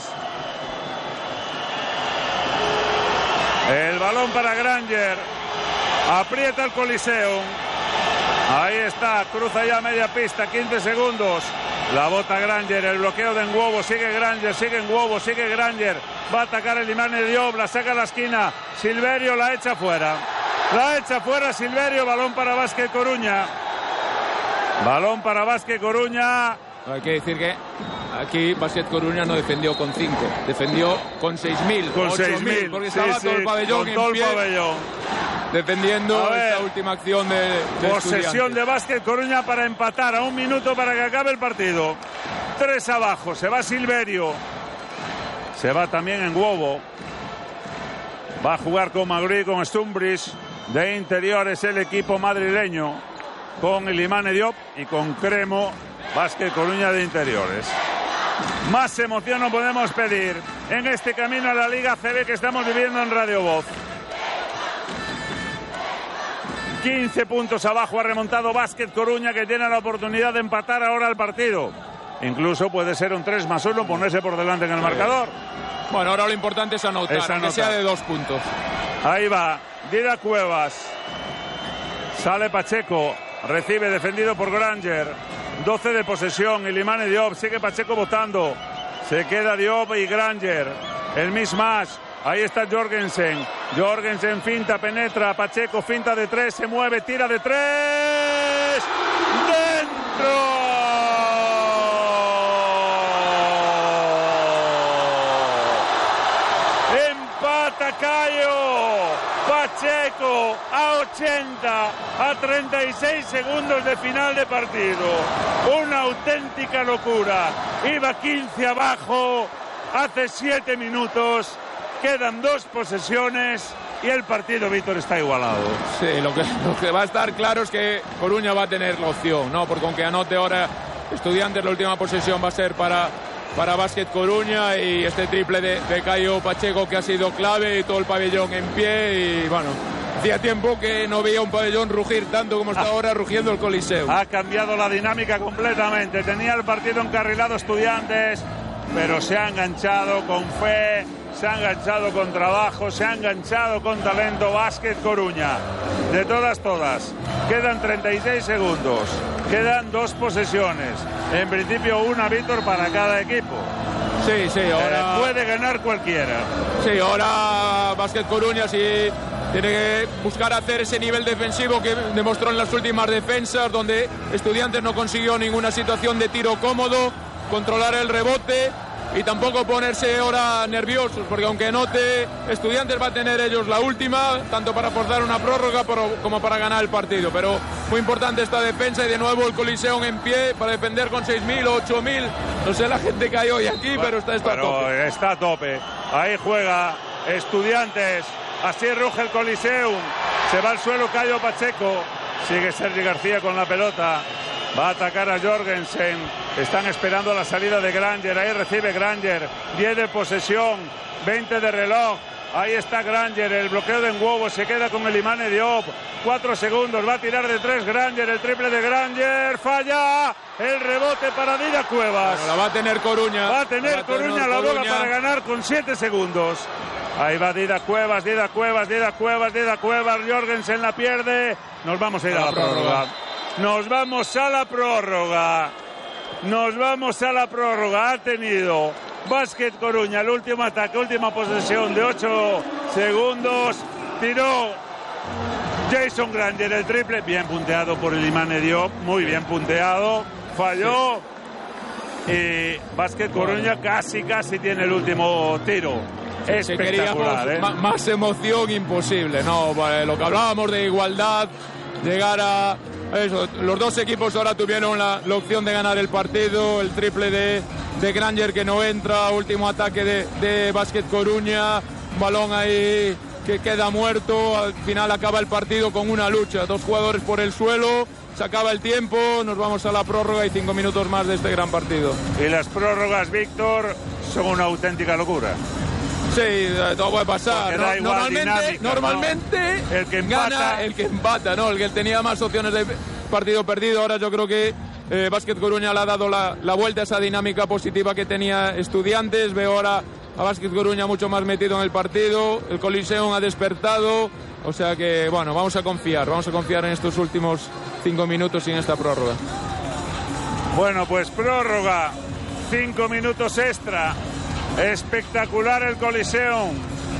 El balón para Granger. Aprieta el Coliseo. Ahí está, cruza ya media pista, quince segundos. La bota Granger, el bloqueo de Nguobo. Sigue Granger, sigue Nguobo, sigue Granger. Va a atacar el Limane Diop, la saca a la esquina. Silverio la echa fuera. La echa fuera Silverio, balón para Básquet Coruña. Balón para Básquet Coruña. Hay que decir que aquí Básquet Coruña no defendió con cinco, defendió con seis mil, con seis mil, porque sí, estaba sí, todo el pabellón con todo en pie, el pabellón. defendiendo esta última acción de, de posesión de Básquet Coruña para empatar a un minuto para que acabe el partido. Tres abajo, se va Silverio, se va también Nguobo, va a jugar con Magri, con Stumbris. De interiores el equipo madrileño con el Limane Diop y con Cremo. Básquet Coruña de interiores. Más emoción no podemos pedir en este camino a la Liga C B que estamos viviendo en Radio Voz. quince puntos abajo ha remontado Básquet Coruña, que tiene la oportunidad de empatar ahora el partido. Incluso puede ser un tres más uno, ponerse por delante en el marcador. Bueno, ahora lo importante es anotar, es anotar. Aunque sea de dos puntos. Ahí va Didac Cuevas. Sale Pacheco. Recibe, defendido por Granger. doce de posesión y Limane Diop. Sigue Pacheco votando. Se queda Diop y Granger. El mismatch. Ahí está Jorgensen. Jorgensen finta, penetra. Pacheco finta de tres, se mueve, tira de tres. Caio Pacheco a ochenta, a treinta y seis segundos de final de partido. Una auténtica locura. Iba quince abajo hace siete minutos. Quedan dos posesiones y el partido, Víctor, está igualado. Sí, lo que, lo que va a estar claro es que Coruña va a tener la opción, ¿no? Porque aunque anote ahora Estudiantes, la última posesión va a ser para, para Básquet Coruña, y este triple de, de Caio Pacheco que ha sido clave, y todo el pabellón en pie. Y bueno, hacía tiempo que no veía un pabellón rugir tanto como está ahora rugiendo el Coliseo. Ha cambiado la dinámica completamente. Tenía el partido encarrilado Estudiantes, pero se ha enganchado con fe, se ha enganchado con trabajo, se ha enganchado con talento Básquet Coruña. De todas, todas. Quedan treinta y seis segundos. Quedan dos posesiones. En principio una, Víctor, para cada equipo. Sí, sí, ahora... Eh, puede ganar cualquiera. Sí, ahora Básquet Coruña sí tiene que buscar hacer ese nivel defensivo que demostró en las últimas defensas, donde Estudiantes no consiguió ninguna situación de tiro cómodo, controlar el rebote y tampoco ponerse ahora nerviosos, porque aunque note, Estudiantes va a tener ellos la última, tanto para forzar una prórroga como para ganar el partido. Pero muy importante esta defensa, y de nuevo el Coliseum en pie para defender con seis mil o ocho mil. No sé la gente que hay hoy aquí, bueno, pero está, está pero a tope. Está a tope. Ahí juega Estudiantes. Así ruge el Coliseum. Se va al suelo Caio Pacheco. Sigue Sergi García con la pelota. Va a atacar a Jorgensen. Están esperando la salida de Granger. Ahí recibe Granger. diez de posesión, veinte de reloj. Ahí está Granger. El bloqueo de Nwobo. Se queda con el Imane Diop. cuatro segundos. Va a tirar de tres Granger. El triple de Granger. Falla. El rebote para Dida Cuevas. Bueno, la va a tener Coruña. Va a tener va a Coruña tener la bola Coruña. Para ganar con siete segundos. Ahí va Dida Cuevas, Dida Cuevas, Dida Cuevas, Dida Cuevas. Jorgensen la pierde. Nos vamos a ir a, a la prórroga. prórroga. Nos vamos a la prórroga. Nos vamos a la prórroga. Ha tenido Básquet Coruña el último ataque, última posesión de ocho segundos. Tiró Jason Granger el triple. Bien punteado por el Imane Diop. Muy bien punteado. Falló. Y Básquet Coruña casi, casi tiene el último tiro. Espectacular, ¿eh? Más emoción imposible, ¿no? Lo que hablábamos de igualdad, llegar a eso. Los dos equipos ahora tuvieron la, la opción de ganar el partido. El triple de, de Granger que no entra, último ataque de, de Básquet Coruña, balón ahí que queda muerto. Al final acaba el partido con una lucha, dos jugadores por el suelo. Se acaba el tiempo, nos vamos a la prórroga y cinco minutos más de este gran partido. Y las prórrogas, Víctor, son una auténtica locura. Sí, todo puede pasar. No, normalmente, dinámica, normalmente ¿no? el que empata, gana el que empata, ¿no? El que tenía más opciones de partido perdido. Ahora yo creo que eh, Básquet Coruña le ha dado la, la vuelta a esa dinámica positiva que tenía Estudiantes. Veo ahora a Básquet Coruña mucho más metido en el partido. El Coliseum ha despertado. O sea que, bueno, vamos a confiar. Vamos a confiar en estos últimos cinco minutos y en esta prórroga. Bueno, pues prórroga. Cinco minutos extra. Espectacular el Coliseum,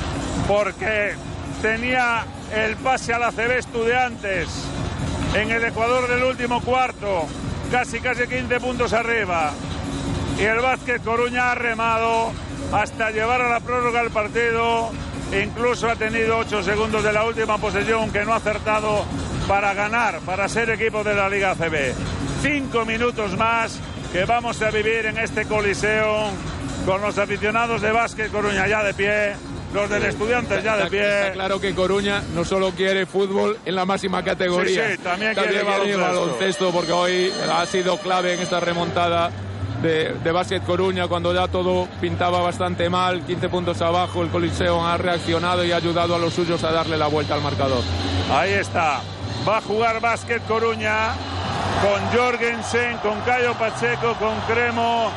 porque tenía el pase a la C B Estudiantes en el Ecuador del último cuarto, casi casi quince puntos arriba, y el Básquet Coruña ha remado hasta llevar a la prórroga el partido. Incluso ha tenido ocho segundos de la última posesión que no ha acertado para ganar, para ser equipo de la Liga A C B. Cinco minutos más que vamos a vivir en este Coliseum, con los aficionados de Básquet Coruña ya de pie, los del Estudiantes ya de pie. Está claro que Coruña no solo quiere fútbol en la máxima categoría, sí, sí, también, también quiere, quiere baloncesto. baloncesto, porque hoy ha sido clave en esta remontada de, de Básquet Coruña, cuando ya todo pintaba bastante mal, quince puntos abajo. El Coliseum ha reaccionado y ha ayudado a los suyos a darle la vuelta al marcador. Ahí está, va a jugar Básquet Coruña con Jorgensen, con Caio Pacheco, con Cremo,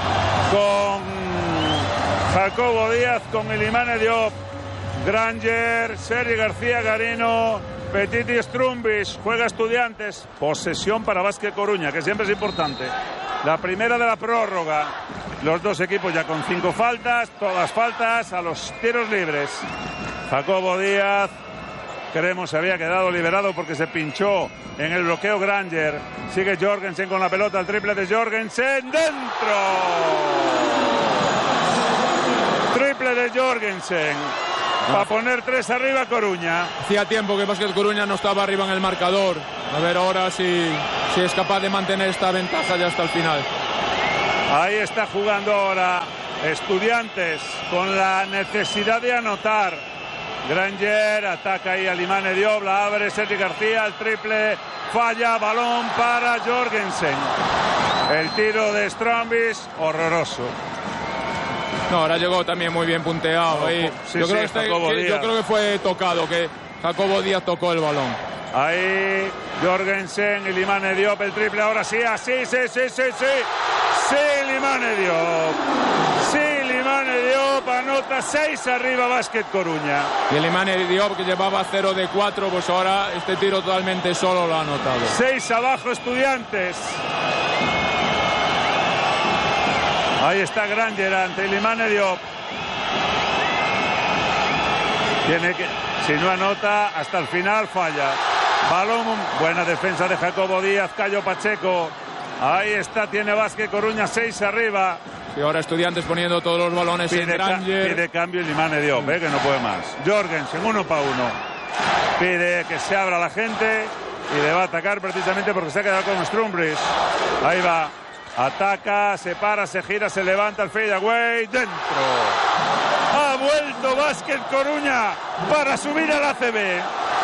con Jacobo Díaz, con el Imane Diop, Granger, Sergi García Garino, Petiti Strumbis. Juega Estudiantes. Posesión para Básquet Coruña, que siempre es importante. La primera de la prórroga. Los dos equipos ya con cinco faltas, todas faltas a los tiros libres. Jacobo Díaz. Cremo se había quedado liberado porque se pinchó en el bloqueo Granger. Sigue Jorgensen con la pelota, el triple de Jorgensen. ¡Dentro! Triple de Jorgensen. no. Para poner tres arriba Coruña. Hacía tiempo que Básquet Coruña no estaba arriba en el marcador. A ver ahora si, si es capaz de mantener esta ventaja ya hasta el final. Ahí está jugando ahora Estudiantes con la necesidad de anotar. Granger ataca ahí a Limane Diop, la abre Sergi García, el triple falla, balón para Jorgensen. El tiro de Strambis, horroroso. No, ahora llegó también muy bien punteado. Ahí. Sí, yo, sí, creo que este, que, yo creo que fue tocado, que Jacobo Díaz tocó el balón. Ahí Jorgensen y Limane Diop, el triple ahora sí, así, sí, sí, sí, sí. Sí, Limane Diop. Sí, Limane Diop anota seis arriba Básquet Coruña. Y el Limane Diop, que llevaba cero de cuatro, pues ahora este tiro totalmente solo lo ha anotado. seis abajo Estudiantes. Ahí está Granger ante Limane Diop. Tiene que, si no anota, hasta el final falla. Balón, buena defensa de Jacobo Díaz, Cayo Pacheco. Ahí está, tiene Básquet Coruña seis arriba. Y ahora Estudiantes poniendo todos los balones pide en Granger. Ca pide cambio y Limane Diop, eh, que no puede más. Jorgensen, uno para uno. Pide que se abra la gente y le va a atacar precisamente porque se ha quedado con Strumbris. Ahí va. Ataca, se para, se gira, se levanta el fadeaway. Dentro. Ha vuelto Básquet Coruña para subir al A C B.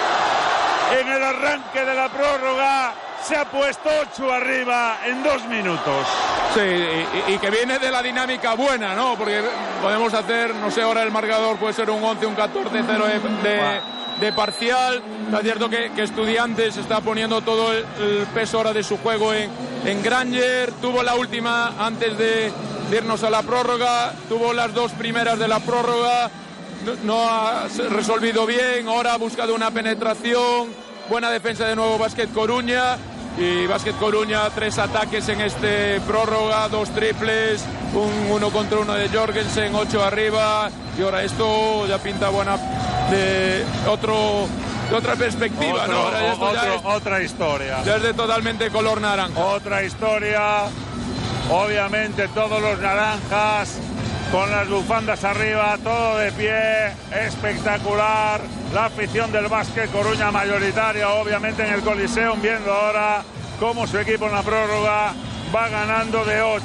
En el arranque de la prórroga se ha puesto ocho arriba en dos minutos. Sí, y, y que viene de la dinámica buena, ¿no? Porque podemos hacer, no sé, ahora el marcador puede ser un once, un catorce cero de, de, de parcial. Está cierto que, que Estudiantes está poniendo todo el, el peso ahora de su juego en, en Granger. Tuvo la última antes de, de irnos a la prórroga. Tuvo las dos primeras de la prórroga. No, no ha resolvido bien. Ahora ha buscado una penetración. Buena defensa de nuevo Básquet Coruña. Y Básquet Coruña, tres ataques en este prórroga, dos triples, un uno contra uno de Jorgensen, ocho arriba. Y ahora esto ya pinta buena de otro de otra perspectiva, otro, ¿no? Ahora esto otro, ya es, otra historia. Desde totalmente color naranja. Otra historia. Obviamente todos los naranjas con las bufandas arriba, todo de pie, espectacular. La afición del Básquet Coruña mayoritaria, obviamente en el Coliseum, viendo ahora cómo su equipo en la prórroga va ganando de ocho.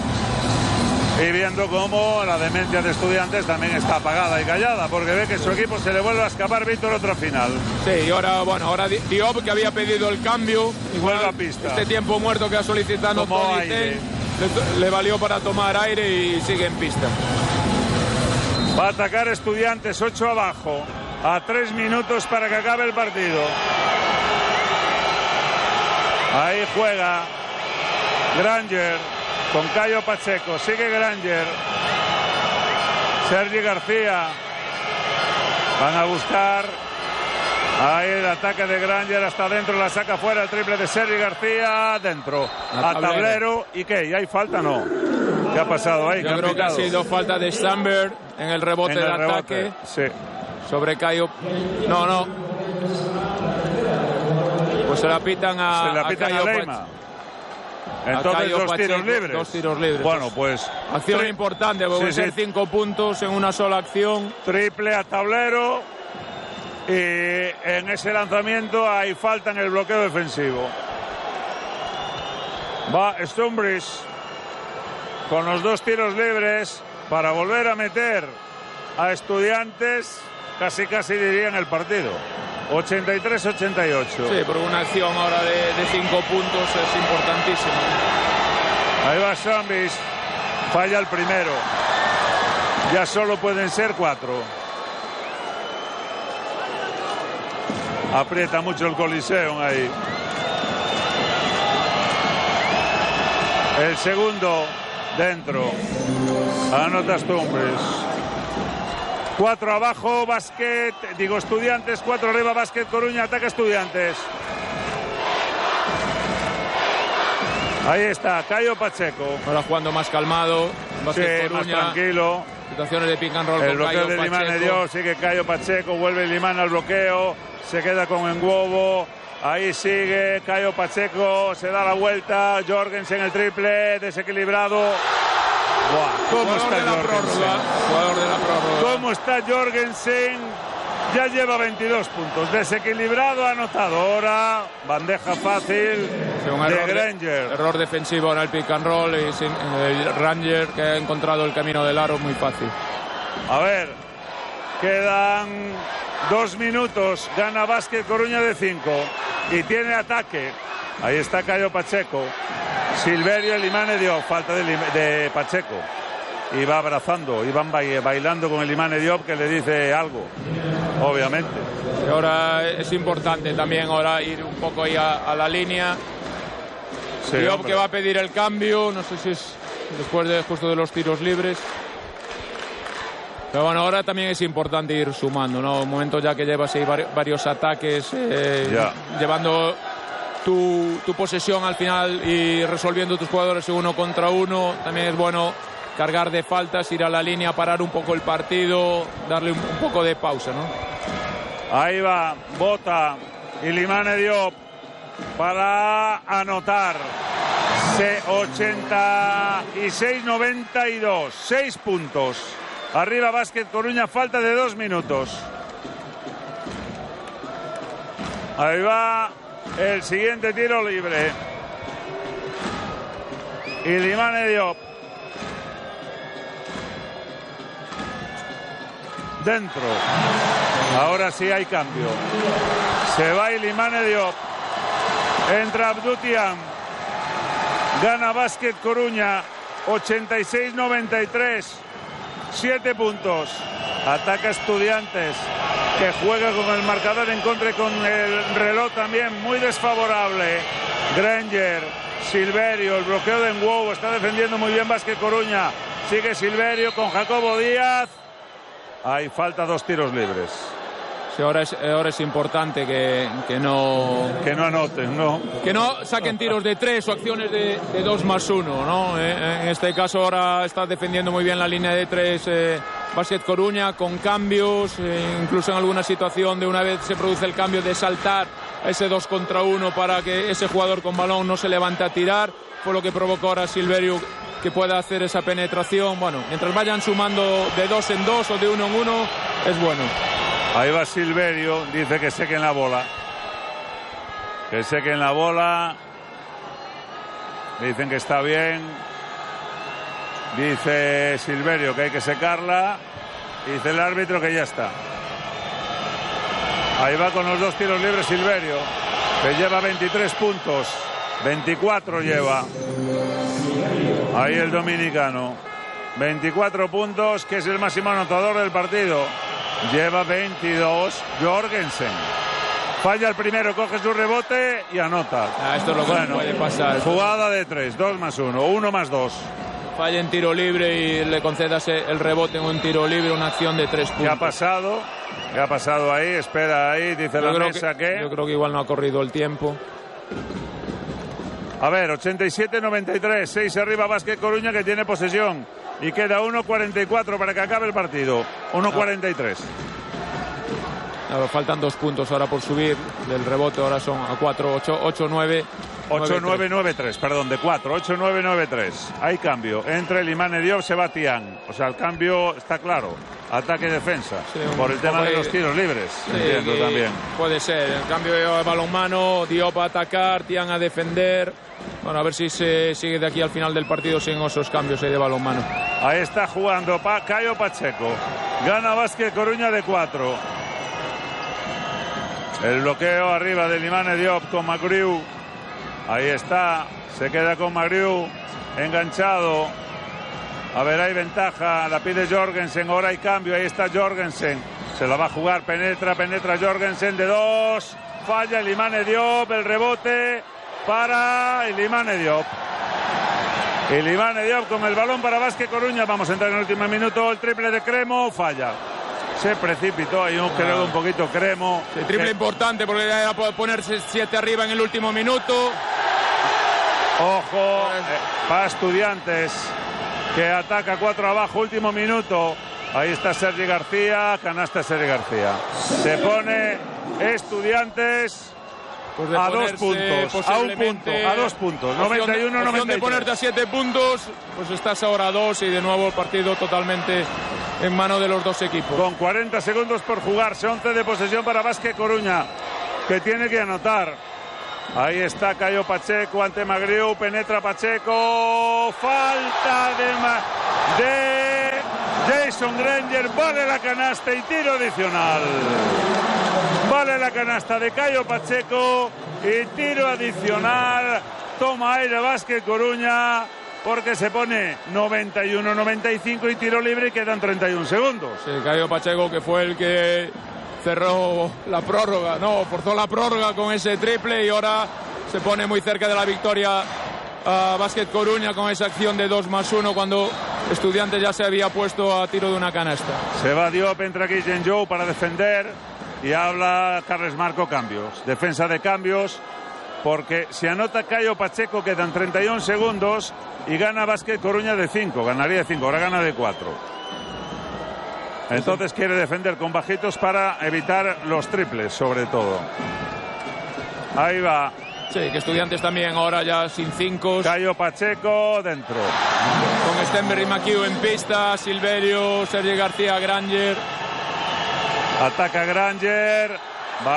Y viendo cómo la demencia de Estudiantes también está apagada y callada, porque ve que su equipo se le vuelve a escapar Víctor otra final. Sí, y ahora, bueno, ahora Diop, que había pedido el cambio, igual vuelve a pista. Este tiempo muerto que ha solicitado Tomó aire. Le, le valió para tomar aire y sigue en pista. Va a atacar Estudiantes, ocho abajo, a tres minutos para que acabe el partido. Ahí juega Granger con Cayo Pacheco, sigue Granger, Sergi García. Van a buscar ahí el ataque de Granger hasta adentro, la saca fuera, el triple de Sergi García, dentro, a, a tablero. tablero. ¿Y qué? ¿Y hay falta? No. ¿Qué ha pasado ahí? Yo creo que ha sido falta de Stamberg en el rebote en el del rebote, ataque. Sí. Sobre Cayo. No, no. Pues se la pitan a, se la pitan a, a Leyma. Entonces dos Pacheco, tiros libres. Dos tiros libres. Bueno, pues acción tri... importante, porque sí, ser sí. cinco puntos en una sola acción. Triple a tablero. Y en ese lanzamiento hay falta en el bloqueo defensivo. Va Stumbris con los dos tiros libres para volver a meter a Estudiantes, casi casi diría en el partido. ochenta y tres ochenta y ocho. Sí, pero una acción ahora de, de cinco puntos es importantísima. Ahí va Stumbris, falla el primero. Ya solo pueden ser cuatro. Aprieta mucho el Coliseum ahí. El segundo dentro. Anota Stumbris. Cuatro abajo, Básquet, digo Estudiantes, cuatro arriba, Básquet Coruña, ataca Estudiantes. Ahí está, Cayo Pacheco. Ahora jugando más calmado, Básquet sí, Coruña. Más tranquilo. Situaciones de pick and roll. El con bloqueo Cayo de Limane Diop, sigue Cayo Pacheco, vuelve Limane al bloqueo, se queda con Enguobo. Ahí sigue Cayo Pacheco, se da la vuelta, Jorgensen el triple, desequilibrado. Buah, ¿cómo jugador está de la Jorgensen? prórroga, jugador de la prórroga. ¿Cómo está Jorgensen? Ya lleva veintidós puntos. Desequilibrado, anotado. Ahora, bandeja fácil Sí, un de error, Granger. de, error defensivo en el pick and roll y sin, el Ranger que ha encontrado el camino del aro muy fácil. A ver, quedan dos minutos. Gana Básquet Coruña de cinco y tiene ataque. Ahí está Cayo Pacheco. Silverio Elimane Diop, falta de, de Pacheco. Y va abrazando, y van bailando con Elimane Diop, que le dice algo, obviamente. Y ahora es importante también ahora ir un poco ahí a, a la línea. Sí, Diop hombre. que va a pedir el cambio, no sé si es después de justo de los tiros libres. Pero bueno, ahora también es importante ir sumando, ¿no? Un momento ya que llevas ahí varios, varios ataques, eh, Ya. llevando tu, tu posesión al final y resolviendo tus jugadores uno contra uno. También es bueno cargar de faltas, ir a la línea, parar un poco el partido, darle un, un poco de pausa, ¿no? Ahí va, bota Elimane Diop para anotar. ochenta y seis noventa y dos, seis puntos. Arriba Básquet Coruña, falta de dos minutos. Ahí va el siguiente tiro libre. Elimane Diop. Dentro. Ahora sí hay cambio. Se va Elimane Diop. Entra Abdutian. Gana Básquet Coruña. ochenta y seis noventa y tres. Siete puntos. Ataca Estudiantes, que juega con el marcador en contra y con el reloj también muy desfavorable. Granger, Silverio, el bloqueo de Nwou. Está defendiendo muy bien Básquet Coruña. Sigue Silverio con Jacobo Díaz. Hay falta, dos tiros libres. Sí, ahora es, ahora es importante que, que no Que no anoten, ¿no? que no saquen tiros de tres o acciones de, de dos más uno, ¿no? Eh, en este caso ahora está defendiendo muy bien la línea de tres eh, Básquet Coruña con cambios, eh, incluso en alguna situación de una vez se produce el cambio de saltar a ese dos contra uno para que ese jugador con balón no se levante a tirar, fue lo que provocó ahora Silverio que pueda hacer esa penetración. Bueno, mientras vayan sumando de dos en dos o de uno en uno, es bueno. Ahí va Silverio, dice que sequen la bola. Que sequen la bola. Dicen que está bien. Dice Silverio que hay que secarla. Dice el árbitro que ya está. Ahí va con los dos tiros libres Silverio, que lleva veintitrés puntos. veinticuatro lleva. Ahí el dominicano. veinticuatro puntos, que es el máximo anotador del partido. Lleva veintidós Jorgensen. Falla el primero, coge su rebote y anota. Ah, esto es lo que Bueno, no puede pasar. Jugada de tres, dos más uno, uno más dos. Falla en tiro libre y le concedas el rebote en un tiro libre, una acción de tres puntos. ¿Qué ha pasado? ¿Qué ha pasado ahí? Espera ahí, dice Yo la creo mesa que, que... Yo creo que igual no ha corrido el tiempo. A ver, ochenta y siete noventa y tres, seis arriba Básquet Coruña, que tiene posesión. Y queda uno cuarenta y cuatro para que acabe el partido. uno cuarenta y tres. Claro, faltan dos puntos ahora por subir del rebote, ahora son a cuatro, ocho, ocho, nueve. ocho nueve nueve tres, perdón, de cuatro, ocho nueve nueve tres. Hay cambio. Entre Elimane Diop, Sebastián. O sea, el cambio está claro. Ataque y defensa. Sí, por el tema poco de ahí. los tiros libres. Sí, entiendo y también. puede ser. El cambio de balonmano, Diop a atacar, Tian a defender. Bueno, a ver si se sigue de aquí al final del partido sin esos cambios ahí de balonmano. Ahí está jugando pa Cayo Pacheco. Gana Básquet Coruña de cuatro. El bloqueo arriba de Elimane Diop con Magriu. Ahí está. Se queda con Magriu. Enganchado. A ver, hay ventaja. La pide Jorgensen. Ahora hay cambio. Ahí está Jorgensen. Se la va a jugar. Penetra, penetra Jorgensen de dos. Falla Elimane Diop. El rebote para Elimane Diop. Elimane Diop con el balón para Básquet Coruña. Vamos a entrar en el último minuto. El triple de Cremo. Falla. Se precipitó ahí un, creo, un poquito Cremo. Sí, triple que... importante porque ya puede ponerse siete arriba en el último minuto. Ojo, eh, para Estudiantes, que ataca cuatro abajo, último minuto. Ahí está Sergi García, canasta Sergi García. Se pone Estudiantes pues de a ponerse dos puntos, a un punto, a dos puntos, noventa y uno noventa y tres. De ponerte a siete puntos, pues estás ahora a dos y de nuevo el partido totalmente en mano de los dos equipos. Con cuarenta segundos por jugarse, once de posesión para Vázquez Coruña, que tiene que anotar. Ahí está Caio Pacheco ante Magriu, penetra Pacheco, falta de, Ma de Jason Granger, vale la canasta y tiro adicional. Vale la canasta de Caio Pacheco y tiro adicional. Toma aire Vázquez Coruña porque se pone noventa y uno noventa y cinco y tiro libre y quedan treinta y un segundos. Sí, Caio Pacheco, que fue el que cerró la prórroga, no, forzó la prórroga con ese triple y ahora se pone muy cerca de la victoria a Vázquez Coruña con esa acción de dos más uno cuando Estudiantes ya se había puesto a tiro de una canasta. Se va Diop, entra aquí Genjou para defender y habla Carles Marco, cambios, defensa de cambios, porque si anota Caio Pacheco quedan treinta y un segundos y gana Vázquez Coruña de cinco, ganaría de cinco, ahora gana de cuatro. Entonces quiere defender con bajitos para evitar los triples, sobre todo. Ahí va. Sí, que Estudiantes también ahora ya sin cinco. Caio Pacheco dentro. Con Stenberg y McHugh en pista, Silverio, Sergi García, Granger. Ataca Granger.